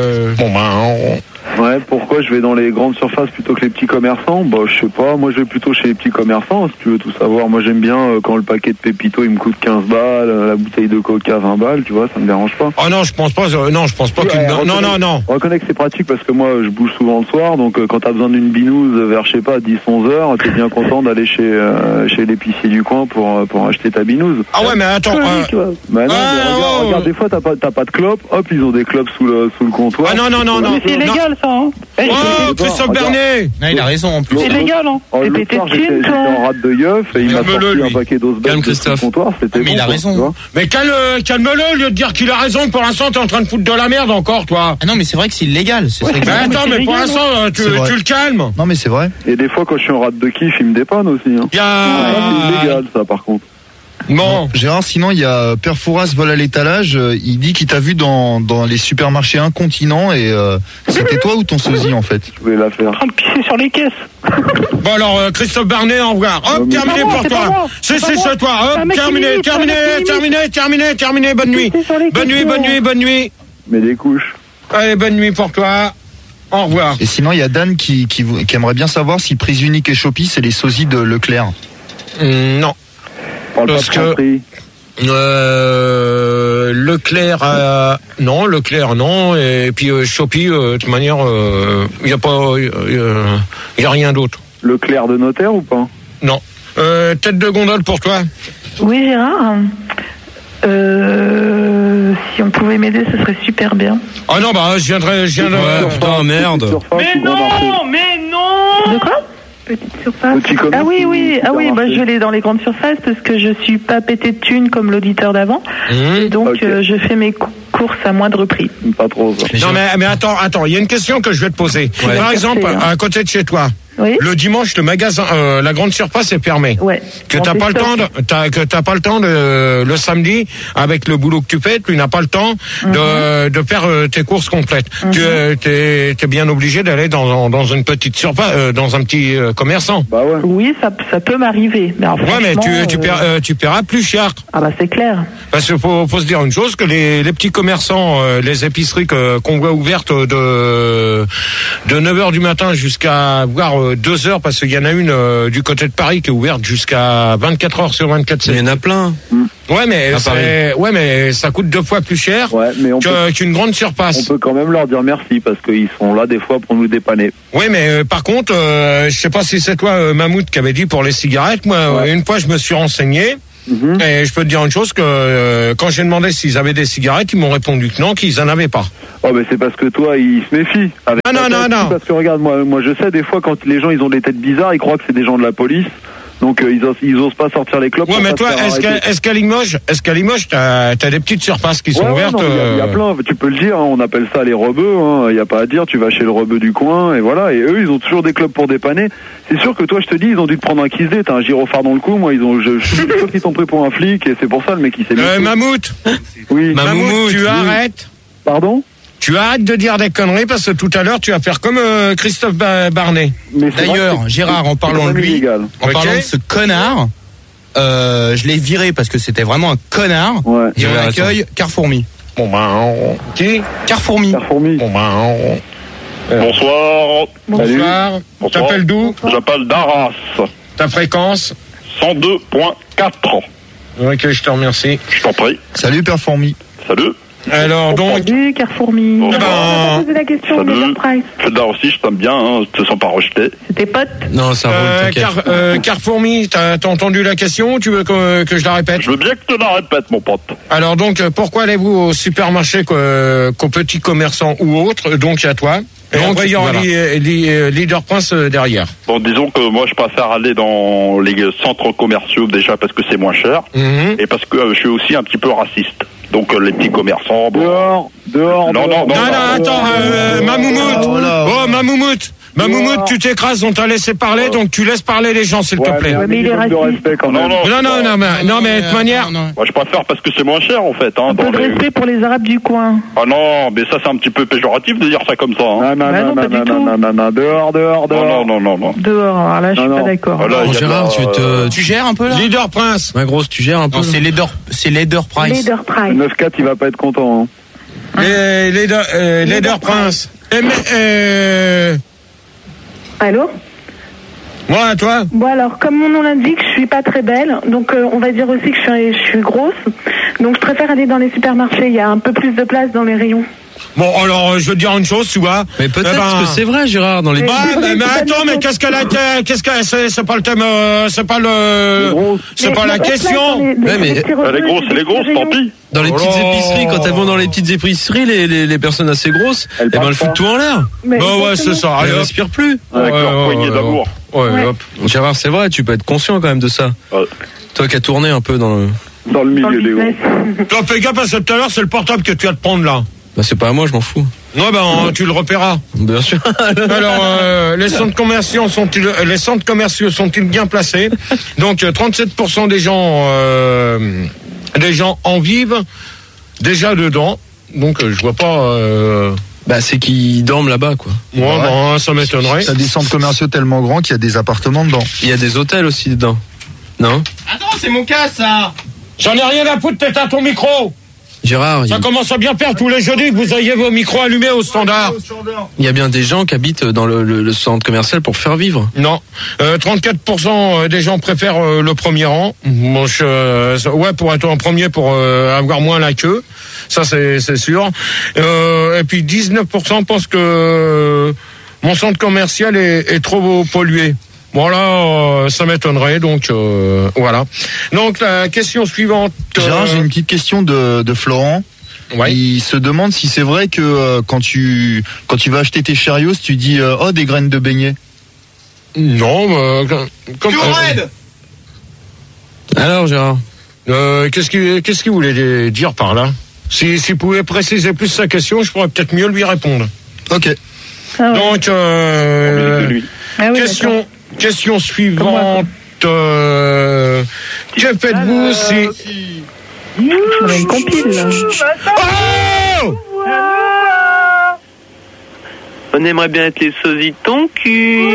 Ouais, pourquoi je vais dans les grandes surfaces plutôt que les petits commerçants? Je sais pas, moi je vais plutôt chez les petits commerçants, si tu veux tout savoir. Moi j'aime bien quand le paquet de Pépito il me coûte 15 balles, la bouteille de Coca 20 balles, tu vois, ça me dérange pas. Oh non, je pense pas non. On reconnaît que c'est pratique parce que moi je bouge souvent le soir, donc quand t'as besoin d'une binouse vers, je sais pas, 10-11 heures, t'es bien content d'aller chez l'épicier du coin pour acheter ta binouse. Ah ouais, mais attends. Regarde, des fois t'as pas de clope, hop, ils ont des clopes sous le comptoir. Ah non. Mais c'est illégal ça, hein. Oh, Christophe Bernet! Il a raison en plus. C'est légal, hein. L'autre soir, j'étais en rate de yeuf et il m'a sorti un paquet d'os bêtes sur le comptoir. C'était mais il a raison. Mais calme-le, au lieu de dire qu'il a raison. Pour l'instant, t'es en train de foutre de la merde encore, toi. Ah non, mais c'est vrai que c'est illégal. Attends, mais pour l'instant, tu le calmes. Non, mais c'est vrai. Et des fois, quand je suis en rate de kiff, il me dépanne aussi. C'est illégal, ça, par contre. Bon. Gérard, sinon il y a Père Fouras vole à l'étalage. Il dit qu'il t'a vu dans les supermarchés incontinents et c'était toi ou ton sosie en fait? Je voulais la faire. En train de pisser sur les caisses. Bon alors Christophe Bernet, au revoir. Hop, terminé pour toi. C'est toi. Hop, terminé. Bonne nuit. Mets des couches. Allez, bonne nuit pour toi. Au revoir. Et sinon il y a Dan qui aimerait bien savoir si Prise Unique et Shopee c'est les sosies de Leclerc. Non. Parce que Leclerc non, et puis Shopee de toute manière il y a rien d'autre. Leclerc de notaire ou pas? Non. Tête de gondole pour toi. Oui, Gérard. Si on pouvait m'aider, ce serait super bien. Ah non, je viendrai. Ouais, putain, merde. Mais non. De quoi? Petite surface. Ah oui, je l'ai dans les grandes surfaces parce que je suis pas pété de thunes comme l'auditeur d'avant. Et donc, je fais mes courses à moindre prix. Pas trop. Ça. Non, mais attends, il y a une question que je vais te poser. Ouais. Par exemple, à côté de chez toi, le dimanche, le magasin, la grande surface est fermée. Ouais. Que t'as pas le temps le samedi, avec le boulot que tu fais, tu n'as pas le temps de faire tes courses complètes. Tu es bien obligé d'aller dans une petite surface, dans un petit commerçant. Bah ouais. Oui, ça peut m'arriver. Mais mais tu paieras plus cher. Ah bah c'est clair. Parce qu'il faut se dire une chose, que les petits commerçants, les épiceries qu'on voit ouvertes de 9h du matin jusqu'à voire 2h, parce qu'il y en a une du côté de Paris qui est ouverte jusqu'à 24h sur 24. Il y en a plein. Ouais, mais ça coûte 2 fois plus cher qu'une grande surface. On peut quand même leur dire merci parce qu'ils sont là des fois pour nous dépanner. Oui, mais par contre, je sais pas si c'est toi, Mammouth, qui avait dit pour les cigarettes. Moi, une fois, je me suis renseigné. Et je peux te dire une chose, que quand j'ai demandé s'ils avaient des cigarettes, ils m'ont répondu que non, qu'ils en avaient pas. Oh, mais c'est parce que toi, ils se méfient. Non. Parce que regarde, moi je sais, des fois, quand les gens ils ont des têtes bizarres, ils croient que c'est des gens de la police. Donc ils osent pas sortir les clopes. Ouais, mais toi, est-ce qu'à Limoges, t'as des petites surfaces qui sont ouvertes? Il y a plein. Tu peux le dire. On appelle ça les rebeux. Il y a pas à dire. Tu vas chez le rebeu du coin et voilà. Et eux, ils ont toujours des clopes pour dépanner. C'est sûr que toi, je te dis, ils ont dû te prendre un kizdé. T'as un gyrophare dans le cou. Moi, je suis sûr qu'ils t'ont pris pour un flic et c'est pour ça le mec il s'est mis. Mammouth. Oui. Mammouth, tu arrêtes. Pardon? Tu arrêtes de dire des conneries parce que tout à l'heure tu vas faire comme Christophe Barnet. D'ailleurs, Gérard, en parlant de lui, parlant de ce connard, je l'ai viré parce que c'était vraiment un connard. Ouais. Et on accueille Carfourmi. Qui? Carfourmi. Bonsoir. Bonsoir. Tu t'appelles d'où? J'appelle d'Arras. Ta fréquence? 102.4. Ok, je te remercie. Je t'en prie. Salut Père Fourmi. Salut. Alors donc. Salut Carfourmi. On va poser la question de Leader Price. Là aussi, je t'aime bien, te sens pas rejeté. C'est tes potes? Non, ça roule, Carfourmi, t'as entendu la question ou tu veux que je la répète? Je veux bien que tu la répètes, mon pote. Alors donc, pourquoi allez-vous au supermarché qu'aux petits commerçants ou autres, donc à toi? Et en voyant Leader Prince derrière. Bon, disons que moi je préfère aller dans les centres commerciaux déjà parce que c'est moins cher et parce que je suis aussi un petit peu raciste. Donc les petits commerçants. Bon... Dehors. Non, attends, Mamoumout. Mamoumout, tu t'écrases, on t'a laissé parler, donc tu laisses parler les gens, s'il te plaît. Mais il est raciste. Non, mais de toute manière. Moi, je préfère parce que c'est moins cher, en fait. Un peu de respect pour les Arabes du coin. Ah non, mais ça, c'est un petit peu péjoratif de dire ça comme ça. Non, dehors. Non. Dehors, alors là, je suis pas d'accord. Gérard, tu gères un peu, là? Leader Prince. Ma grosse, tu gères un peu. Non, c'est Leader Price. Leader Price. Le 9-4, il va pas être content. Leader Prince. Allô? Moi, toi? Bon, alors, comme mon nom l'indique, je suis pas très belle, donc on va dire aussi que je suis grosse. Donc je préfère aller dans les supermarchés, il y a un peu plus de place dans les rayons. Bon, alors, je veux te dire une chose, tu vois. Mais peut-être que c'est vrai, Gérard, dans les... mais attends, mais qu'est-ce qu'elle a été... C'est pas le thème... C'est pas le... C'est pas la question. Elle est grosse, tant pis. Dans les petites épiceries, quand elles vont dans les petites épiceries, les personnes assez grosses, elles foutent tout en l'air. Bah ouais, c'est ça. Elles respirent plus. Avec leur poignée d'amour. Ouais, hop. Gérard, c'est vrai, tu peux être conscient quand même de ça. Toi qui as tourné un peu dans le milieu des hauts. Toi, fais gaffe parce que tout à l'heure, c'est le portable que tu vas te prendre là. Bah c'est pas à moi, je m'en fous. Non, tu le repéreras. Bien sûr. Alors, les centres commerciaux sont-ils bien placés? Donc, 37% des gens en vivent déjà dedans. Donc, je vois pas. Bah, c'est qu'ils dorment là-bas, quoi. Moi, bon, ça m'étonnerait. T'as des centres commerciaux tellement grands qu'il y a des appartements dedans. Il y a des hôtels aussi dedans. Non? Attends, c'est mon cas, ça. J'en ai rien à foutre, t'es à ton micro. Gérard, ça commence à bien faire tous les jeudis que vous ayez vos micros allumés au standard. Il y a bien des gens qui habitent dans le centre commercial pour faire vivre. Non, 34% des gens préfèrent le premier rang. Bon, pour être en premier, pour avoir moins la queue. Ça, c'est sûr. Et puis 19% pensent que mon centre commercial est trop pollué. Voilà, ça m'étonnerait, donc voilà. Donc la question suivante. Gérard, j'ai une petite question de Florent. Ouais. Il se demande si c'est vrai que quand tu vas acheter tes Cheerios, tu dis des graines de beignet. Non, comme. Alors Gérard, qu'est-ce qu'il voulait dire par là? S'il pouvait préciser plus sa question, je pourrais peut-être mieux lui répondre. Ok. Donc Ah oui, question suivante. Que faites-vous si... On a une compile, là. Oh! On aimerait bien être les sosies de ton cul.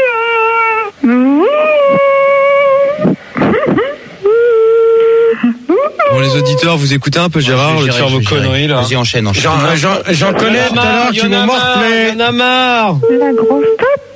Bon, les auditeurs, vous écoutez un peu Gérard, le faire vos conneries là. Vas-y, enchaîne. J'en connais tout à l'heure, tu me morflais. Y'en a marre. La grosse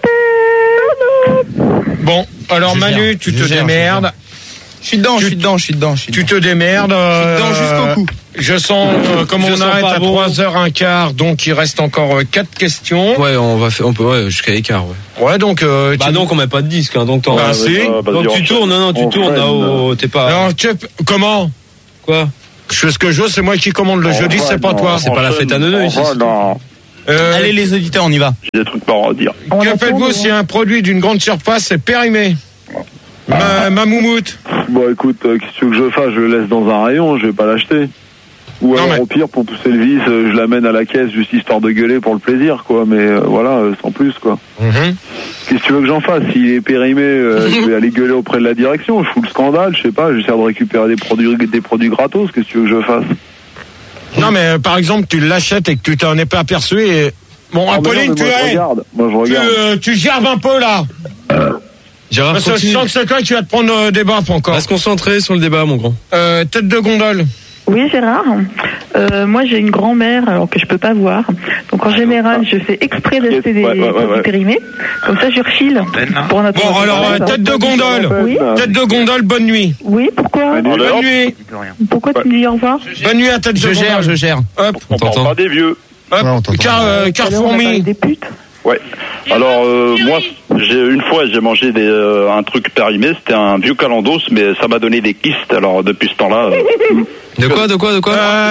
Bon, alors Manu, tu te démerdes. Je suis dedans. Tu te démerdes. Jusqu'au cou. Je sens comme on arrête à 3h15, donc il reste encore 4 questions. Ouais, on peut jusqu'à l'écart, ouais. Ouais, donc donc on met pas de disque, hein, donc donc tu tournes, tu tournes là-haut, t'es pas. Alors comment? Quoi? Je fais ce que je veux, c'est moi qui commande le jeudi, c'est pas toi. C'est pas la fête à neuneux ici. Allez les auditeurs, on y va. J'ai des trucs pas à dire. Que faites-vous si un produit d'une grande surface est périmé? Ma moumoute. Bon écoute, qu'est-ce que tu veux que je fasse? Je le laisse dans un rayon, je vais pas l'acheter. Ou alors au pire, pour pousser le vis, je l'amène à la caisse juste histoire de gueuler pour le plaisir, quoi. Mais voilà, sans plus, quoi. Qu'est-ce que tu veux que j'en fasse? S'il est périmé, je vais aller gueuler auprès de la direction. Je fous le scandale, je sais pas. J'essaie de récupérer des produits gratos. Qu'est-ce que tu veux que je fasse? Non, mais par exemple, tu l'achètes et que tu t'en es pas aperçu et... Bon, Apolline, je regarde. Tu gerbes un peu, là. Gérard, parce que je sens que c'est toi qui vas te prendre des baffes encore. Va se concentrer sur le débat, mon grand. Tête de gondole. Oui, Gérard. Moi, j'ai une grand-mère, alors que je peux pas voir. Donc, en général, je fais exprès d'acheter des produits périmés. Comme ça, je refile pour notre... Bon, alors, tête de gondole. Oui. Tête de gondole, bonne nuit. Oui, pourquoi? Bonne nuit. Pourquoi tu me dis au revoir? Bonne nuit à tête de gondole. Je gère. Hop. On parle pas des vieux. Hop. Carfourmi. Des putes. Ouais. Alors moi, une fois j'ai mangé un truc périmé, c'était un vieux calendos, mais ça m'a donné des kystes. Alors depuis ce temps-là. De quoi Il y a une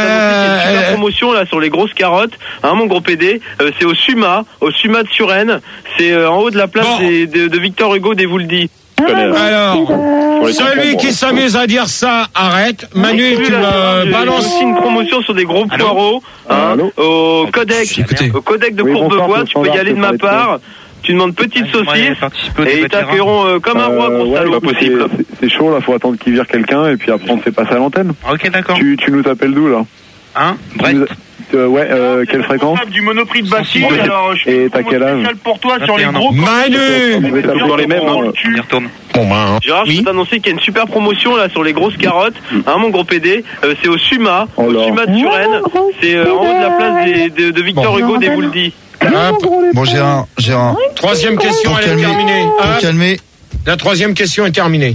super promotion là sur les grosses carottes, hein, mon gros PD. C'est au Suma de Suresnes. C'est en haut de la place de Victor Hugo des Vouldis. Alors, celui qui s'amuse à dire ça, arrête. Manu, tu me balances. C'est une promotion sur des gros poireaux, hein, au codec de Courbevoie. Tu peux y aller de ma part. Tu demandes petite saucisse et ils t'accueilleront comme un roi, gros salaud. Pas possible. C'est chaud là, faut attendre qu'il vire quelqu'un et puis après on te fait passer à l'antenne. Ok, d'accord. Tu nous t'appelles d'où là? Hein? Brett. Quelle fréquence? Du Monoprix de Bastille. Alors, je et t'as quel âge? Pour toi sur les gros. Manu! Dans les mêmes. On y retourne. Gérard, je peux t'annoncer qu'il y a une super promotion là sur les grosses carottes, hein, mon gros PD. C'est au Suma de Suresnes. C'est en haut de la place de Victor Hugo des Vouldis. Bon, Gérard. Troisième question, elle est terminée. Pour calmer. La troisième question est terminée.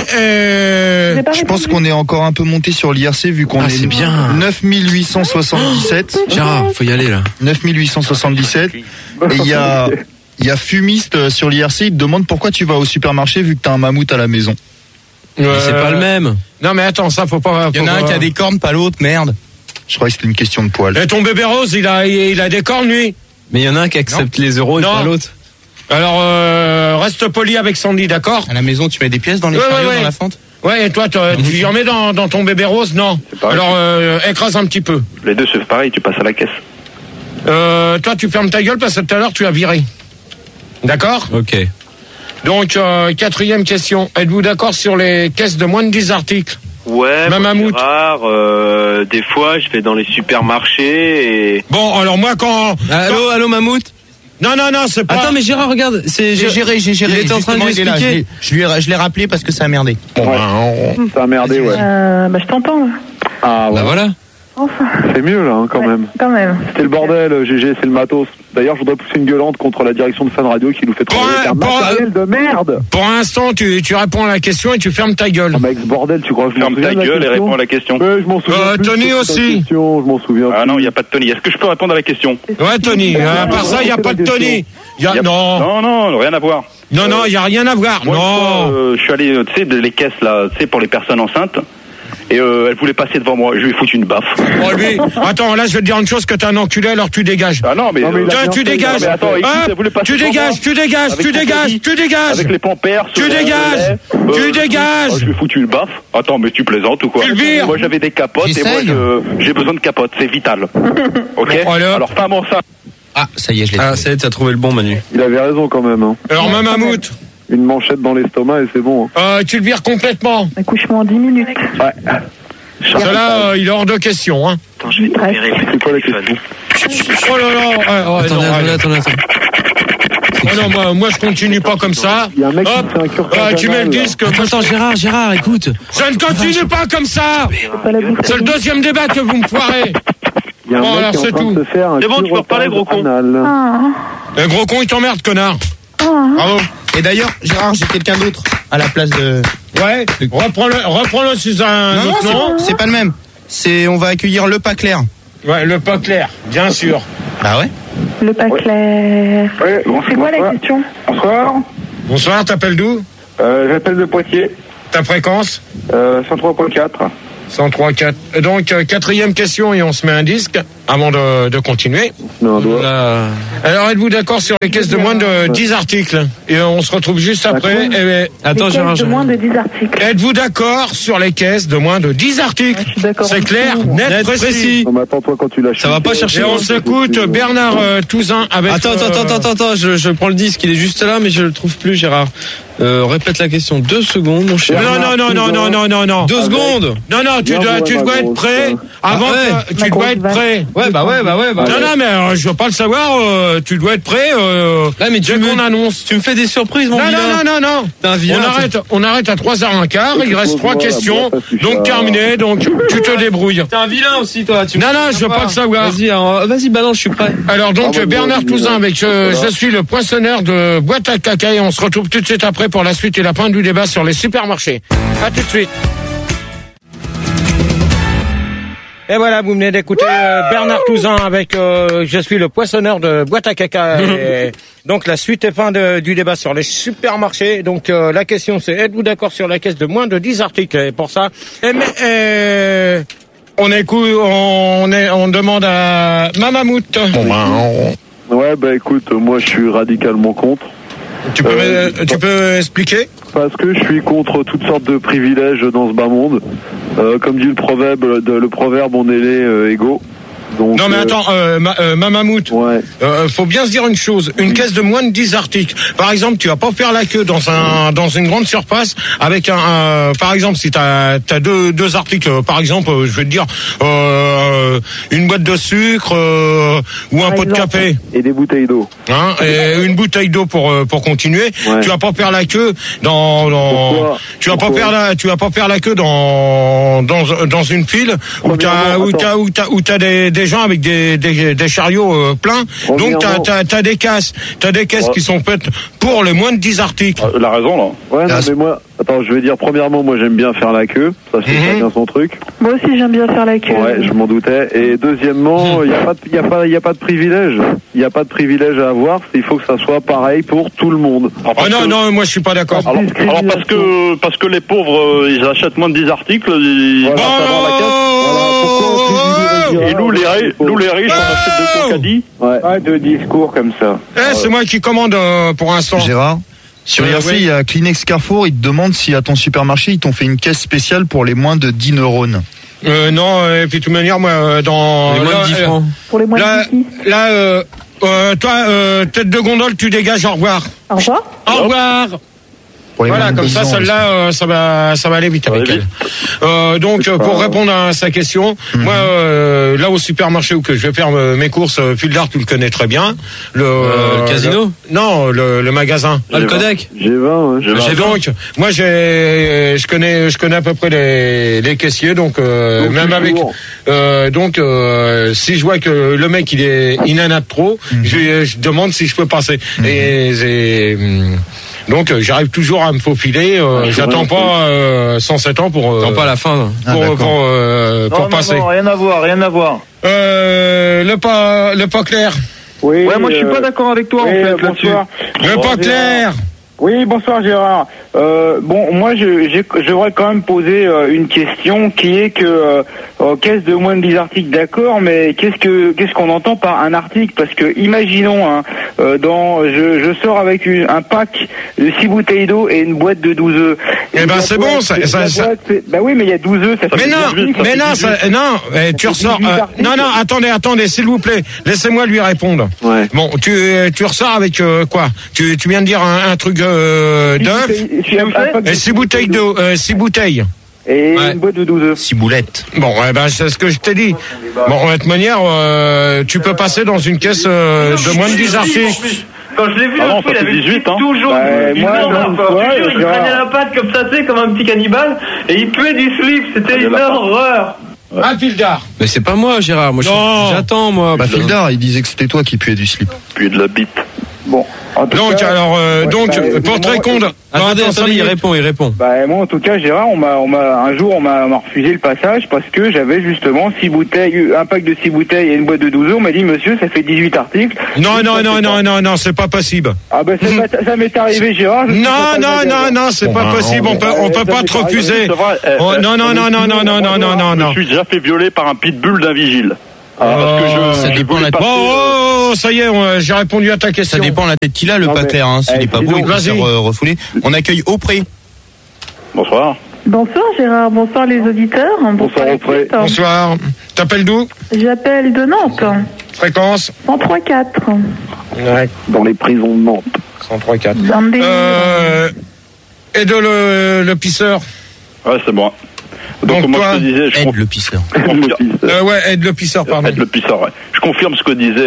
Je pense qu'on est encore un peu monté sur l'IRC vu qu'on est bien. 9877. Gérard, faut y aller là. 9877. Et il y a Fumiste sur l'IRC, il te demande pourquoi tu vas au supermarché vu que t'as un mammouth à la maison. C'est pas le même. Non mais attends, ça faut pas... Il y en a un qui a des cornes, pas l'autre, merde. Je crois que c'était une question de poil. Et ton bébé rose, il a des cornes, lui? Mais il y en a un qui accepte les euros et pas l'autre. Alors, reste poli avec Sandy, d'accord? À la maison, tu mets des pièces dans les chariots, dans la fente? Ouais, et toi, tu y en mets dans ton bébé rose? Non. Alors, écrase un petit peu. Les deux, c'est pareil, tu passes à la caisse. Toi, tu fermes ta gueule parce que tout à l'heure, tu as viré. D'accord? Ok. Donc, quatrième question. Êtes-vous d'accord sur les caisses de moins de 10 articles? Ouais, Gérard, des fois, je vais dans les supermarchés et... Bon, alors moi, Allô, Mammouth? Non, c'est pas... Attends, mais Gérard, regarde, j'ai géré. Il était en train de lui expliquer. Je l'ai rappelé parce que ça a merdé. Ça a merdé, ouais. Je t'entends. Ah, ouais. Voilà. Enfin. C'est mieux là, quand même. Quand même. C'était le bordel, GG, c'est le matos. D'ailleurs, je voudrais pousser une gueulante contre la direction de Fun Radio qui nous fait travailler un matériel de merde. Pour l'instant, tu réponds à la question et tu fermes ta gueule. Ah, mec, ce bordel, tu crois que je m'en souviens? Ferme ta gueule et réponds à la question. Je m'en souviens. Tony aussi. Je m'en souviens. Ah non, il n'y a pas de Tony. Est-ce que je peux répondre à la question? Ouais, Tony. À part ça, il n'y a pas de Tony. Non, rien à voir. Non, il n'y a rien à voir. Moi, je suis allé, tu sais, les caisses là, tu sais, pour les personnes enceintes. Et elle voulait passer devant moi, je lui ai foutu une baffe. Oh lui, attends, là je vais te dire une chose, que t'es un enculé, alors tu dégages. Ah non mais tu dégages. Tu dégages. Avec les pampers. Tu dégages. Je lui ai foutu une baffe. Attends, mais tu plaisantes ou quoi? Moi j'avais des capotes et moi j'ai besoin de capotes, c'est vital. Ok. Alors pas mon ça. Ah, ça y est, je l'ai. Ah, ça y est, t'as trouvé le bon, Manu. Il avait raison quand même. Hein. Alors, Mammouth. Une manchette dans l'estomac et c'est bon. Tu le vires complètement. Accouchement en 10 minutes. Ouais. Cela, il est hors de question. Hein. Attends, je vais C'est quoi la question? Oh là là. Attends. Oh non, moi je continue pas comme ça. Il y a un mec qui fait un cure tu mets le disque. Attends, Gérard, écoute. Je ne continue pas comme ça. C'est le deuxième débat que vous me foirez. Il y a un mec qui est en train de se faire un c'est bon, tu peux reparler, gros con. Le gros con, il t'emmerde, connard. Bravo. Et d'ailleurs, Gérard, j'ai quelqu'un d'autre à la place de... Ouais, reprends-le sous un autre nom. C'est pas le même. On va accueillir le pas clair. Ouais, le pas clair, bien sûr. Ah ouais? Le pas clair. Ouais, c'est quoi la question? Bonsoir. Bonsoir, t'appelles d'où? J'appelle de Poitiers. Ta fréquence? 103.4. 103.4. Donc, quatrième question et on se met un disque avant de continuer. Non, alors, êtes-vous d'accord sur les caisses de moins de 10 articles? Et on se retrouve juste après. Attends, Gérard. De moins de 10 articles. Êtes-vous d'accord sur les caisses de moins de 10 articles? C'est clair, net, précis. Non, mais attends, toi, quand tu lâches. Ça va pas chercher. Et on s'écoute Bernard Touzin avec... Attends, je prends le disque, il est juste là, mais je le trouve plus, Gérard. Répète la question. 2 secondes, mon cher. Non. 2 secondes. Non, tu dois être prêt avant que... Tu dois être prêt. Ouais. Non, mais je veux pas le savoir. Tu dois être prêt. Là, mais dès qu'on annonce. Tu me fais des surprises, mon vilain. Non. T'es un vilain. On arrête à 3h15. Il reste 3 questions. Donc terminé. Donc tu te débrouilles. T'es un vilain aussi, toi. Non, je veux pas le savoir. Vas-y, balance, je suis prêt. Alors donc Bernard Touzin avec je suis le poinçonneur de boîte à caca et on se retrouve tout de suite après pour la suite et la fin du débat sur les supermarchés. À tout de suite. Et voilà, vous venez d'écouter Bernard Touzin avec je suis le poinçonneur de boîte à caca. Et donc la suite et fin du débat sur les supermarchés. Donc la question c'est, êtes-vous d'accord sur la caisse de moins de 10 articles? Et pour ça, on demande à Mammouth. Ouais, bah écoute, moi je suis radicalement contre. Tu peux expliquer? Parce que je suis contre toutes sortes de privilèges dans ce bas monde. Comme dit le proverbe, on est les égaux. Donc, non mais attends, Mammouth, ouais. Faut bien se dire une chose, une caisse de moins de 10 articles. Par exemple, tu vas pas faire la queue dans une grande surface avec par exemple, si t'as deux articles, par exemple, je vais te dire une boîte de sucre ou un pot de café et des bouteilles d'eau. Hein, et une bouteille d'eau pour continuer. Ouais. Tu vas pas faire la queue tu vas pas faire la queue dans une file où t'as des gens avec des chariots pleins. Donc t'as des caisses qui sont faites pour les moins de 10 articles. La raison là. Ouais, non, mais moi, attends, je vais dire premièrement, moi j'aime bien faire la queue, ça c'est bien son truc. Moi aussi j'aime bien faire la queue. Ouais, je m'en doutais. Et deuxièmement, il y a pas de privilège. Il y a pas de privilège à avoir, il faut que ça soit pareil pour tout le monde. Non, moi je suis pas d'accord. Alors parce que les pauvres ils achètent moins de 10 articles, ils vont avoir la caisse. Et nous les riches on achète de Concadie. Ouais, de discours comme ça. C'est moi qui commande pour l'instant. Gérard, sur IRC, il y a Kleenex Carrefour, ils te demandent si à ton supermarché ils t'ont fait une caisse spéciale pour les moins de 10 neurones. Non, et puis de toute manière, moi, dans... Les moins de 10 francs. Pour les moins de 10 toi, tête de gondole, tu dégages, au revoir. Au revoir. Au revoir. Voilà, comme ça, celle-là, ça va aller vite avec elle. Donc, pour répondre à sa question, moi, là au supermarché où que je vais faire mes courses, Fil d'Art, tu le connais très bien. Le casino? Non, le magasin. Le Codec? G20. Donc, moi, je connais à peu près les caissiers, donc même avec, si je vois que le mec il en a trop, je demande si je peux passer. Donc j'arrive toujours à me faufiler. J'attends pas 107 ans pour. Attends pas à la fin. Pour passer. Non, rien à voir. Le pas clair. Oui. Ouais, moi je suis pas d'accord avec toi en fait là-dessus. Le pas clair. Oui, bonsoir Gérard. Moi j'aurais quand même posé une question qui est que caisse de moins de 10 articles, d'accord, mais qu'est-ce qu'on entend par un article? Parce que imaginons, je sors avec un pack de 6 bouteilles d'eau et une boîte de 12 œufs. Eh ben c'est bon, ça. Bah oui, mais il y a 12 œufs, ça fait tu ressors. Non, attendez, s'il vous plaît, laissez-moi lui répondre. Ouais. Bon, tu ressors avec quoi? Tu viens de dire un truc d'œuf et 6 bouteilles d'eau, 6 bouteilles. Et une boîte de 12 œufs. 6 boulettes. Bon, c'est ce que je t'ai dit. Bon, de toute manière, tu peux passer dans une caisse de moins de 10 articles. Quand je l'ai vu, il avait 18, toujours il prenait la patte comme ça, tu sais, comme un petit cannibale, et il puait du slip, c'était une horreur. Ah, Fildar. Mais c'est pas moi, Gérard. Moi, j'attends, moi. Bah, Fildar, il disait que c'était toi qui puais du slip. Puais de la bite. Bon. Donc, pour te répondre. Attendez, il répond. Bah, moi, en tout cas, Gérard, un jour, on m'a refusé le passage parce que j'avais justement 6 bouteilles, un pack de 6 bouteilles et une boîte de 12 œufs. On m'a dit, monsieur, ça fait 18 articles. Non, c'est pas possible. Ah, bah, ça m'est arrivé, Gérard. Non, c'est pas possible. On peut pas te refuser. Non. Je me suis déjà fait violer par un pitbull d'un vigile. Ça dépend la tête. Ça y est, j'ai répondu à ta question. Ça dépend la tête qu'il a, le pâté. S'il est pas beau, il peut se refouler. On accueille Aupré. Bonsoir. Bonsoir Gérard, bonsoir les auditeurs. Bonsoir Aupré. Bonsoir. T'appelles d'où? J'appelle de Nantes. Fréquence 103.4. Ouais. Dans les prisons de Nantes. 103.4. Et de le pisseur. Ouais, c'est moi. Donc moi, je te disais, aide le pisseur. Aide le pisseur, pardon. Aide le pisseur, ouais. Je confirme ce que disait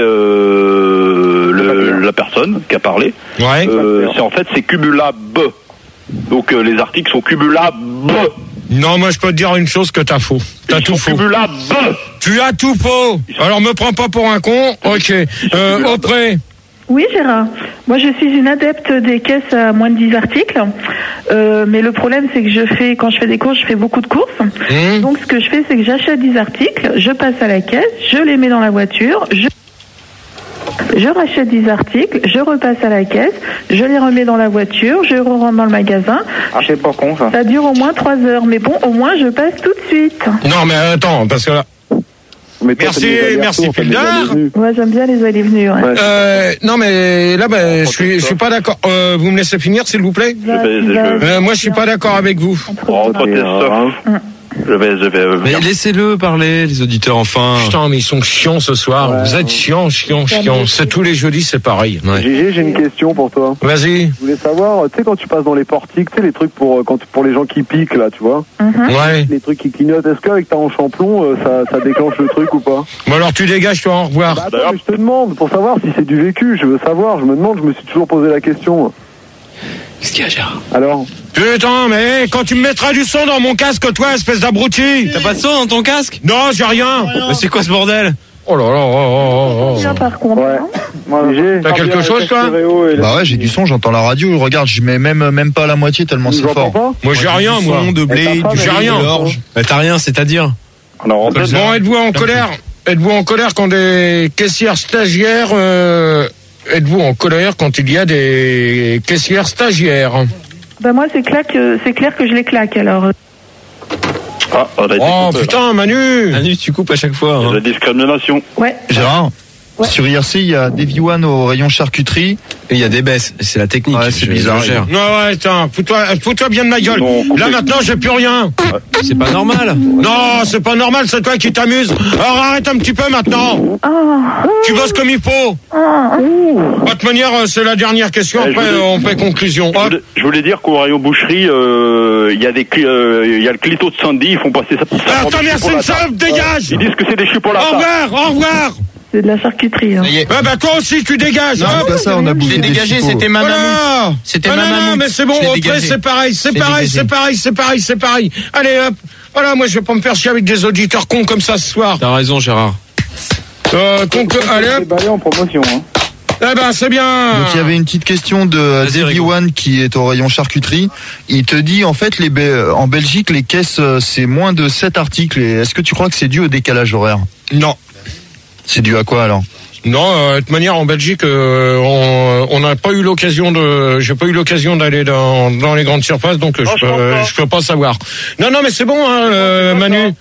la personne qui a parlé. Ouais. C'est cumulable. Donc les articles sont cumulables. Non, moi je peux te dire une chose que t'as faux. T'as tout faux. Cumulables. Tu as tout faux. Alors me prends pas pour un con. Ok. Auprès. Oui Gérard, moi je suis une adepte des caisses à moins de 10 articles, mais le problème c'est que quand je fais des courses, je fais beaucoup de courses. Donc ce que je fais c'est que j'achète 10 articles, je passe à la caisse, je les mets dans la voiture, je rachète 10 articles, je repasse à la caisse, je les remets dans la voiture, je rentre dans le magasin. Ah, c'est pas con ça. Ça dure au moins 3 heures, mais bon, au moins je passe tout de suite. Non mais attends, parce que là... Merci Fildar. Ouais, j'aime bien les allées-venues. Ouais. Non mais là, je suis pas d'accord. Vous me laissez finir, s'il vous plaît. Moi, je suis pas d'accord avec vous. Je vais. Mais laissez-le parler, les auditeurs, enfin. Putain, mais ils sont chiants ce soir. Ouais, vous êtes chiants. C'est tous les jeudis, c'est pareil. Ouais. Gégé, j'ai une question pour toi. Vas-y. Je voulais savoir, tu sais, quand tu passes dans les portiques, tu sais, les trucs pour les gens qui piquent, là, tu vois. Ouais. Les trucs qui clignotent. Est-ce qu'avec ta hanche en plomb, ça déclenche le truc ou pas? Bon, alors tu dégages, toi, au revoir. Bah, attends, mais je te demande, pour savoir si c'est du vécu. Je veux savoir, je me suis toujours posé la question. Qu'est-ce qu'il y a, Gérard? Alors? Putain, mais quand tu me mettras du son dans mon casque, toi, espèce d'abruti. T'as pas de son dans ton casque? Non, j'ai rien. Mais c'est quoi ce bordel? Oh là là. Par contre. Ouais. T'as quelque chose, toi? Bah ouais, j'ai du son, j'entends la radio. Regarde, je mets même pas la moitié tellement c'est fort. Moi, j'ai rien, moi. De blé, j'ai rien. T'as rien, c'est-à-dire? Bon, êtes-vous en colère? Êtes-vous en colère quand des caissières stagiaires... Êtes-vous en colère quand il y a des caissières stagiaires? Bah moi c'est clair que je les claque alors. Putain, Manu, tu coupes à chaque fois. Hein. La discrimination. Ouais. Gérard, sur IRC, il y a des Viwan au rayon charcuterie. Et il y a des baisses. C'est la technique. Ouais, c'est bizarre. Ouais, tiens, fous-toi bien de ma gueule. Non, là maintenant, j'ai plus rien. C'est pas normal. Non, c'est pas normal, c'est toi qui t'amuses. Alors arrête un petit peu maintenant. Tu bosses comme il faut. De toute manière, c'est la dernière question. Après, on fait conclusion. Je voulais dire qu'au rayon boucherie, il y a le clito de Sandy. Ils font passer ça pour ça. Attends, c'est une salope, dégage. Ils disent que c'est des chipolatas. Au revoir. C'est de la charcuterie. Hein. Bah toi aussi tu dégages. Non, c'est pas ça, on a bouffé des dégagé, c'était ma maman. C'était ma maman. Non, mais c'est bon, après c'est pareil. Allez hop. Voilà, moi je vais pas me faire chier avec des auditeurs cons comme ça ce soir. T'as raison, Gérard. Allez hop. En promotion. Hein. Eh ben c'est bien. Donc il y avait une petite question de Davy One qui est au rayon charcuterie. Il te dit en fait en Belgique les caisses c'est moins de 7 articles. Et est-ce que tu crois que c'est dû au décalage horaire? Non. C'est dû à quoi alors? Non, de toute manière en Belgique, on n'a pas eu l'occasion j'ai pas eu l'occasion d'aller dans les grandes surfaces, donc je peux pas savoir. Non, mais c'est bon, hein, Manu.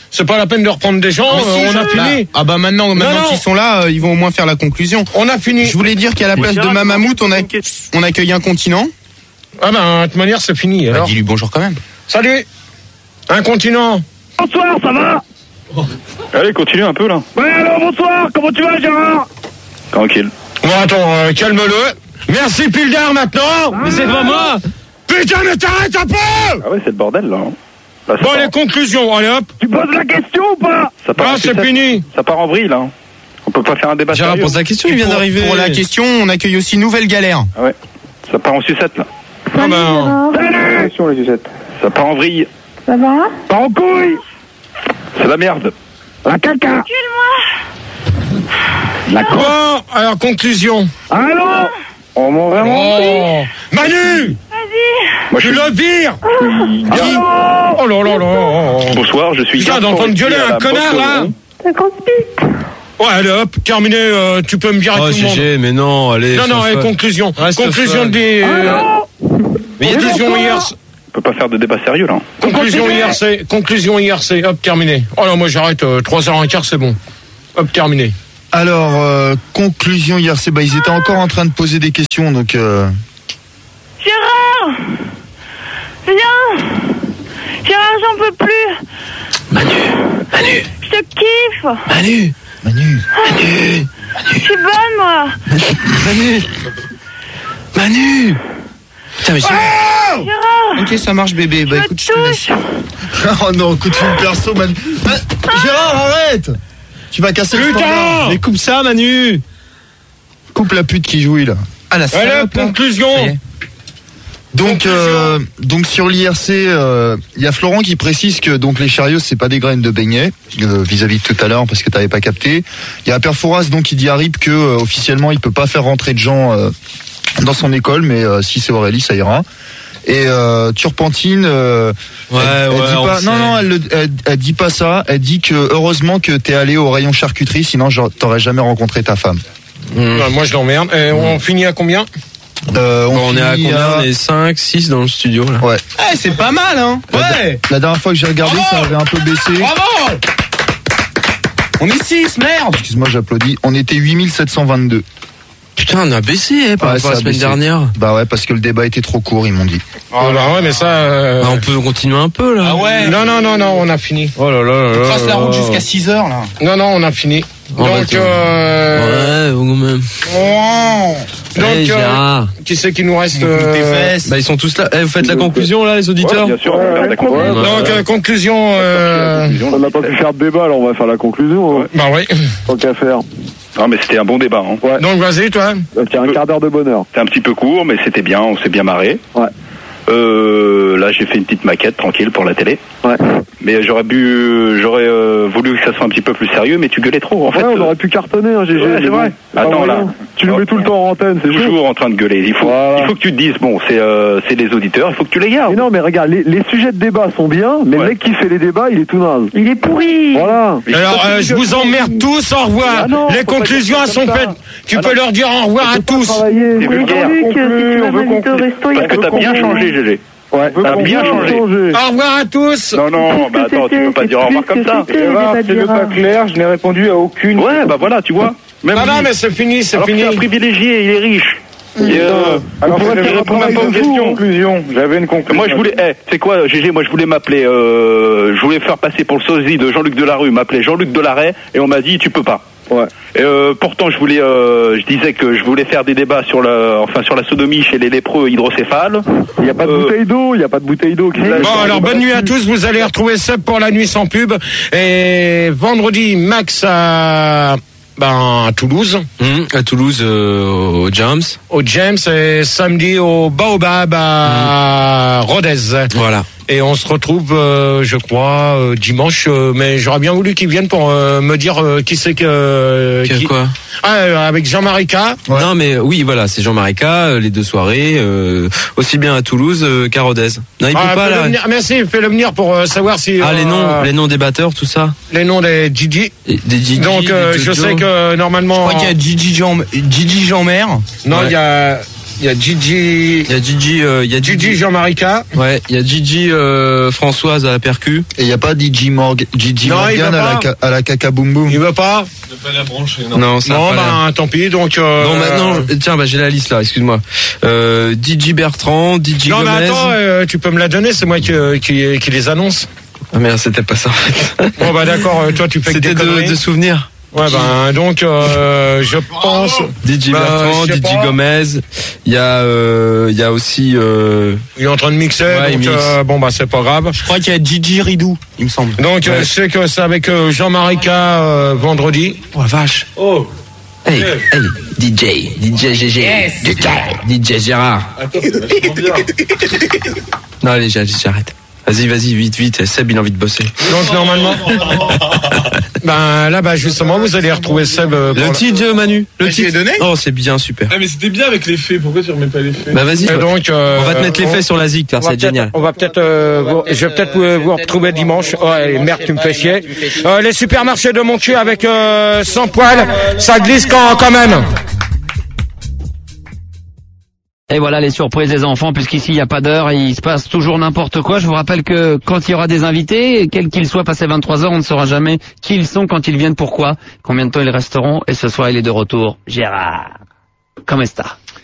C'est pas la peine de reprendre des gens, on a fini. Ah bah maintenant qu'ils sont là, ils vont au moins faire la conclusion. On a fini. Je voulais dire qu'à la place de Mamamout, on accueille un continent. Ah bah, de toute manière, c'est fini. Alors. Dis-lui bonjour quand même. Salut. Un continent. Bonsoir, ça va? Allez, continue un peu là. Ouais, alors bonsoir, comment tu vas, Gérard? Tranquille. Bon, attends, calme-le. Merci, Pildar, maintenant. Mais c'est pas moi. Putain, mais t'arrêtes un peu. Ah ouais, c'est le bordel là. Bon, les conclusions, allez hop. Tu poses la question ou pas? C'est fini. Ça part en vrille là. On peut pas faire un débat Gérard sérieux. pose la question, il vient d'arriver. Pour la question, on accueille aussi Nouvelle Galère. Ah ouais. Ça part en sucette là. Salut. Ça part en vrille. Ça va? Pas en couille. C'est la merde. La caca. La quoi? Alors, conclusion. Allô? On m'en vraiment. Manu! Vas-y. Tu le vires! Oh là là là! Bonsoir, je suis. Tu viens d'entendre gueuler un connard là! 50 piques. Ouais, allez hop, terminé, tu peux me virer tout le monde. Mais non, allez. Non, allez, conclusion. Conclusion des. Conclusion IRC. On peut pas faire de débat sérieux là. Conclusion IRC, hop, terminé. Oh non, moi j'arrête, 3h15, c'est bon. Hop, terminé. Alors, conclusion IRC, ils étaient encore en train de poser des questions, donc... Gérard! Viens! Gérard, j'en peux plus! Manu! Je te kiffe! Manu! Je suis bonne, moi! Manu! Putain, mais Gérard! Ok, ça marche, bébé. Bah écoute, je te laisse. Oh non, coup de fil perso, Manu. Gérard, arrête! Tu vas casser le standard. Mais coupe ça, Manu! Coupe la pute qui jouit, là. Ah, la salope, là. Conclusion! Donc sur l'IRC, il y a Florent qui précise que donc les chariots c'est pas des graines de beignet vis-à-vis de tout à l'heure parce que t'avais pas capté. Il y a Perforas donc qui dit à RIP que officiellement il peut pas faire rentrer de gens dans son école, mais si c'est Aurélie ça ira. Et Turpentine, elle dit pas ça. Elle dit que heureusement que t'es allé au rayon charcuterie, sinon t'aurais jamais rencontré ta femme. Moi je l'emmerde. On finit à combien? On est à combien? On est 5, 6 dans le studio là. Ouais. C'est pas mal hein. Ouais. La dernière fois que j'ai regardé, ça avait un peu baissé. Bravo. On est 6, merde. Excuse-moi, j'applaudis. On était 8722. Putain, on a baissé par rapport à la semaine dernière. Bah ouais, parce que le débat était trop court, ils m'ont dit. Ah bah ouais, mais ça... on peut continuer un peu là. Ah ouais. Non, on a fini. Oh là là. On trace la route jusqu'à 6h là. Non, on a fini. Donc, ouais, quand même. Donc, qui c'est qui nous reste? Bah ils sont tous là. Vous faites la conclusion là, les auditeurs? Bien sûr. Donc conclusion. On n'a pas pu faire de débat, alors on va faire la conclusion. Bah oui. Tant qu'à faire. Non mais c'était un bon débat. Hein. Ouais. Donc vas-y toi. Tiens, un quart d'heure de bonheur. C'était un petit peu court, mais c'était bien. On s'est bien marré. Ouais. Là, j'ai fait une petite maquette tranquille pour la télé. Ouais. Mais j'aurais voulu que ça soit un petit peu plus sérieux, mais tu gueulais trop en fait. On aurait pu cartonner, hein, GG. Ouais, c'est vrai. Attends là. Tu le mets tout le temps en antenne, c'est toujours en train de gueuler. Il faut que tu te dises, bon, c'est les auditeurs, il faut que tu les gardes. Mais non, mais regarde, les sujets de débat sont bien, mais le mec qui fait les débats, il est tout naze. Il est pourri. Voilà. Alors, je vous emmerde tous, au revoir. Les conclusions sont faites. Tu peux leur dire au revoir à tous. C'est vulgaire. On veut conclure. Parce que t'as bien changé, GG. Ouais, t'as bien changé. Au revoir à tous. Non, bah attends, tu peux pas dire au revoir comme ça. C'est pas clair, je n'ai répondu à aucune. Ouais, bah voilà, tu vois. Non, mais c'est fini, c'est fini. C'est un privilégié, il est riche. Alors, je réponds même pas aux questions. J'avais une conclusion. Moi, je voulais, c'est quoi, GG, moi, je voulais m'appeler, je voulais faire passer pour le sosie de Jean-Luc Delarue, m'appeler Jean-Luc Delaret, et on m'a dit, tu peux pas. Ouais. Et pourtant, je disais que je voulais faire des débats sur la sodomie chez les lépreux hydrocéphales. Il n'y a pas de bouteille d'eau, Bon, alors bonne nuit à tous. Vous allez retrouver Seb pour la nuit sans pub. Et vendredi, Max à Toulouse. À Toulouse, au James. Au James et samedi au Baobab à Rodez. Voilà. Et on se retrouve, je crois, dimanche. Mais j'aurais bien voulu qu'ils viennent pour me dire qui c'est que... Quoi avec Jean-Marie K. Ouais. Non, mais oui, voilà, c'est Jean-Marie K, les deux soirées, aussi bien à Toulouse qu'à Rodez. Non, il peut pas là. Merci, fais-le venir pour savoir si... les noms des batteurs, tout ça. Les noms des Gigi. Des Gigi. Donc, je sais que normalement... Je crois qu'il y a Gigi Jean-Mère. Non, il y a... Il y a Gigi Jean-Marie K. Ouais, il y a Gigi Françoise à la percu. Et il n'y a pas Gigi Morgan à la caca boum boum. Il veut pas. Ne pas la brancher. Non, tant pis. Donc. Bon, maintenant, tiens, j'ai la liste là. Excuse-moi. Gigi Bertrand, Gigi Gomez. Non, mais attends, tu peux me la donner. C'est moi qui les annonce. Ah merde, c'était pas ça en fait. Bon bah d'accord. Toi, tu fais que des conneries. C'était de souvenirs. Ouais, donc je pense DJ Bertrand, DJ Gomez, il y a aussi il est en train de mixer, donc c'est pas grave. Je crois qu'il y a DJ Ridou, il me semble. Donc je sais que c'est avec Jean-Marie K vendredi. Oh vache. Oh. Hey, DJ GG, yes. DJ Gérard. Attends, c'est vachement bien. Non allez, j'arrête. Vas-y, vite, Seb il a envie de bosser. Donc normalement, justement vous allez retrouver Seb. Le titre Manu, le titre donné. Oh c'est bien, super. Ah mais c'était bien avec les faits, pourquoi tu remets pas les faits? Bah vas-y. Donc on va te mettre les faits sur la ZIC, c'est génial. On va peut-être, je vais peut-être vous retrouver dimanche. Ouais, merde, tu me fais chier. Les supermarchés de mon cul avec 100 poils, ça glisse quand même. Et voilà les surprises des enfants, puisqu'ici il n'y a pas d'heure et il se passe toujours n'importe quoi. Je vous rappelle que quand il y aura des invités, quels qu'ils soient passés 23h, on ne saura jamais qui ils sont, quand ils viennent, pourquoi, combien de temps ils resteront. Et ce soir il est de retour. Gérard, comment est-ce?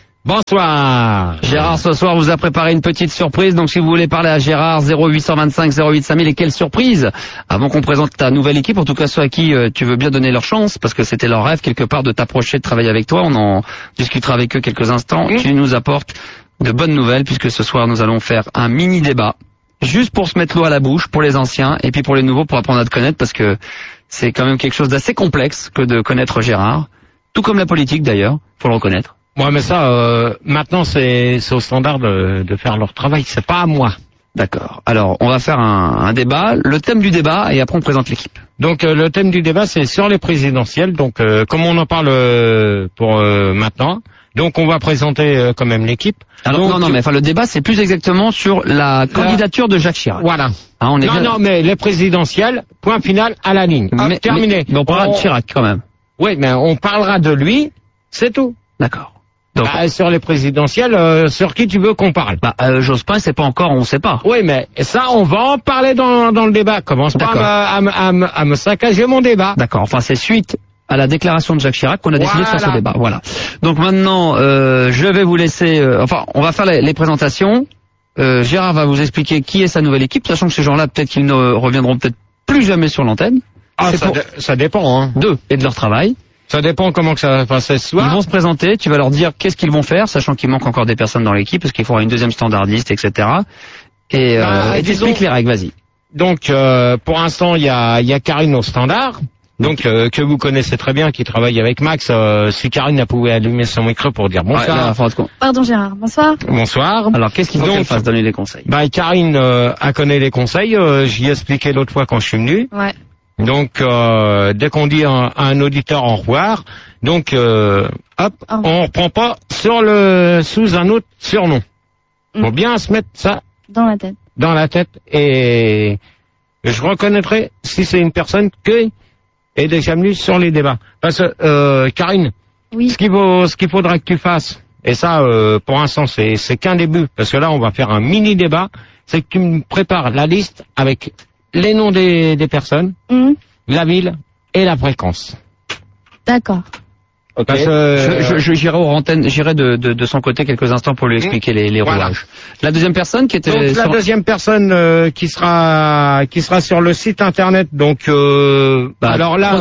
Bonsoir. Gérard, ce soir, vous a préparé une petite surprise. Donc, si vous voulez parler à Gérard, 0825 08 5000. Et quelle surprise! Avant qu'on présente ta nouvelle équipe, en tout cas ceux à qui tu veux bien donner leur chance, parce que c'était leur rêve quelque part de t'approcher, de travailler avec toi. On en discutera avec eux quelques instants. Tu nous apportes de bonnes nouvelles, puisque ce soir, nous allons faire un mini débat. Juste pour se mettre l'eau à la bouche, pour les anciens, et puis pour les nouveaux, pour apprendre à te connaître, parce que c'est quand même quelque chose d'assez complexe que de connaître Gérard. Tout comme la politique, d'ailleurs. Faut le reconnaître. Ouais, mais ça, maintenant, c'est au standard de faire leur travail. C'est pas à moi. D'accord. Alors, on va faire un débat. Le thème du débat, et après on présente l'équipe. Donc, le thème du débat, c'est sur les présidentielles. Donc, comme on en parle pour maintenant, donc on va présenter quand même l'équipe. Alors, donc, mais le débat, c'est plus exactement sur la candidature de Jacques Chirac. Voilà. Hein, mais les présidentielles, point final à la ligne. Terminé. Mais on parlera de Chirac quand même. Oui, mais on parlera de lui, c'est tout. D'accord. Donc, sur les présidentielles, sur qui tu veux qu'on parle? Jospin, c'est pas encore, on sait pas. Oui, mais ça, on va en parler dans le débat. Commence pas à me saccager mon débat. D'accord. Enfin, c'est suite à la déclaration de Jacques Chirac qu'on a décidé de faire ce débat. Voilà. Donc maintenant, je vais vous laisser. On va faire les présentations. Gérard va vous expliquer qui est sa nouvelle équipe, sachant que ces gens-là, peut-être qu'ils ne reviendront peut-être plus jamais sur l'antenne. Ça dépend, hein. D'eux et de leur travail. Ça dépend comment que ça va passer ce soir. Ils vont se présenter, tu vas leur dire qu'est-ce qu'ils vont faire, sachant qu'il manque encore des personnes dans l'équipe, parce qu'il faudra une deuxième standardiste, etc. Et t'expliques les règles, vas-y. Donc, pour l'instant, il y a Karine au standard, donc que vous connaissez très bien, qui travaille avec Max. Si Karine a pu allumer son micro pour dire bonsoir. Pardon Gérard, bonsoir. Bonsoir. Alors, qu'est-ce qu'il faut qu'elle fasse, donner les conseils? Karine a connaît les conseils, j'y ai expliqué l'autre fois quand je suis venu. Ouais. Donc, dès qu'on dit à un auditeur au revoir, donc, on reprend pas sous un autre surnom. Faut bien se mettre ça dans la tête. Dans la tête, et je reconnaîtrai si c'est une personne qui est déjà venue sur les débats. Parce que, Karine, oui. Ce qu'il faudra que tu fasses, et ça, pour l'instant, c'est qu'un début, parce que là, on va faire un mini débat, c'est que tu me prépares la liste avec les noms des personnes, la ville et la fréquence. D'accord. Okay. J'irai de son côté quelques instants pour lui expliquer les rouages. La deuxième personne qui était... Donc la deuxième personne qui sera sur le site internet, donc alors là...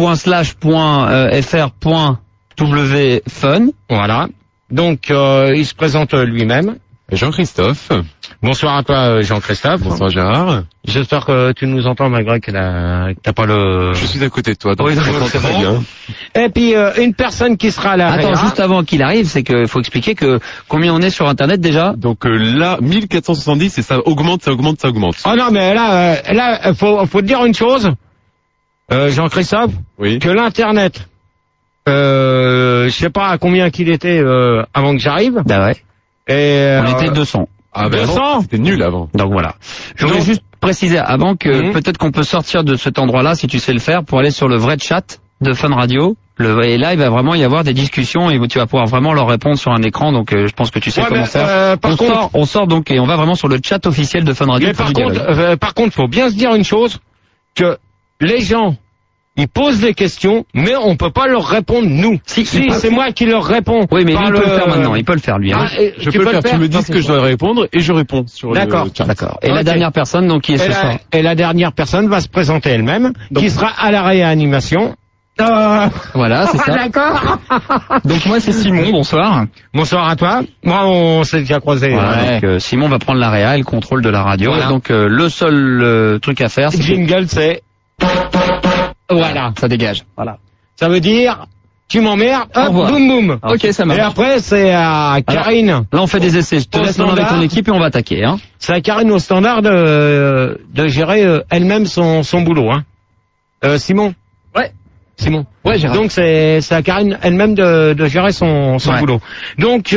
www.fr.wfun. Voilà. Donc il se présente lui-même. Jean-Christophe. Bonsoir à toi, Jean-Christophe. Bonsoir, Gérard. J'espère que tu nous entends malgré que t'as pas le... Je suis à côté de toi, donc oui, je t'entends très bien. Et puis, une personne qui sera là. Attends, juste avant qu'il arrive, c'est qu'il faut expliquer que combien on est sur Internet déjà. Donc là, 1470 et ça augmente. Oh non, mais là, faut te dire une chose, Jean-Christophe. Oui. Que l'Internet, je sais pas à combien qu'il était avant que j'arrive. Bah ouais. Et on était 200. Ah ben 200 c'était nul avant. Donc voilà. Je voulais juste préciser avant que peut-être qu'on peut sortir de cet endroit-là, si tu sais le faire, pour aller sur le vrai chat de Fun Radio. Et là, il va vraiment y avoir des discussions et tu vas pouvoir vraiment leur répondre sur un écran. Donc, je pense que tu sais comment faire. On sort donc et on va vraiment sur le chat officiel de Fun Radio. Mais par contre, faut bien se dire une chose, que les gens, ils posent des questions, mais on peut pas leur répondre nous. Si c'est moi qui leur réponds. Oui, mais il peut le faire maintenant. Il peut le faire lui. Hein. Je peux le faire. Tu me dis ce que je dois répondre et je réponds sur le chat. D'accord. Et la dernière personne, donc qui est ce soir. Et la dernière personne va se présenter elle-même, qui sera à la réanimation. Voilà, c'est ça. D'accord. Donc moi c'est Simon, bonsoir. Bonsoir à toi. Moi on s'est déjà croisé. Voilà, donc, Simon va prendre la réa et le contrôle de la radio. Voilà. Donc le seul truc à faire, c'est jingle, c'est voilà, ça dégage. Voilà. Ça veut dire tu m'emmerdes, hop, boum boum. Ok, ça marche. Et après c'est à Karine. Alors, là on fait des essais. Je te laisse avec ton équipe et on va attaquer. Hein. C'est à Karine au standard de gérer elle-même son boulot. Hein. Simon. Ouais. Simon. Ouais, Gérard. Donc c'est à Karine elle-même de gérer son boulot. Donc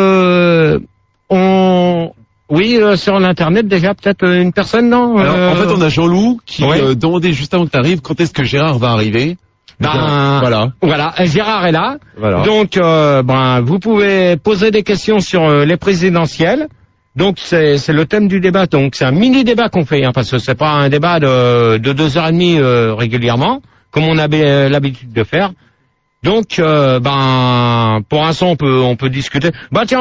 oui, sur l'internet déjà peut-être une personne, non Alors, en fait, on a Jean-Loup qui demandait juste avant que tu arrives quand est-ce que Gérard va arriver. Voilà, Gérard est là. Voilà. Donc vous pouvez poser des questions sur les présidentielles. Donc c'est le thème du débat. Donc c'est un mini débat qu'on fait, hein, parce que c'est pas un débat de 2h30 régulièrement, comme on avait l'habitude de faire. Donc pour l'instant on peut discuter. Tiens,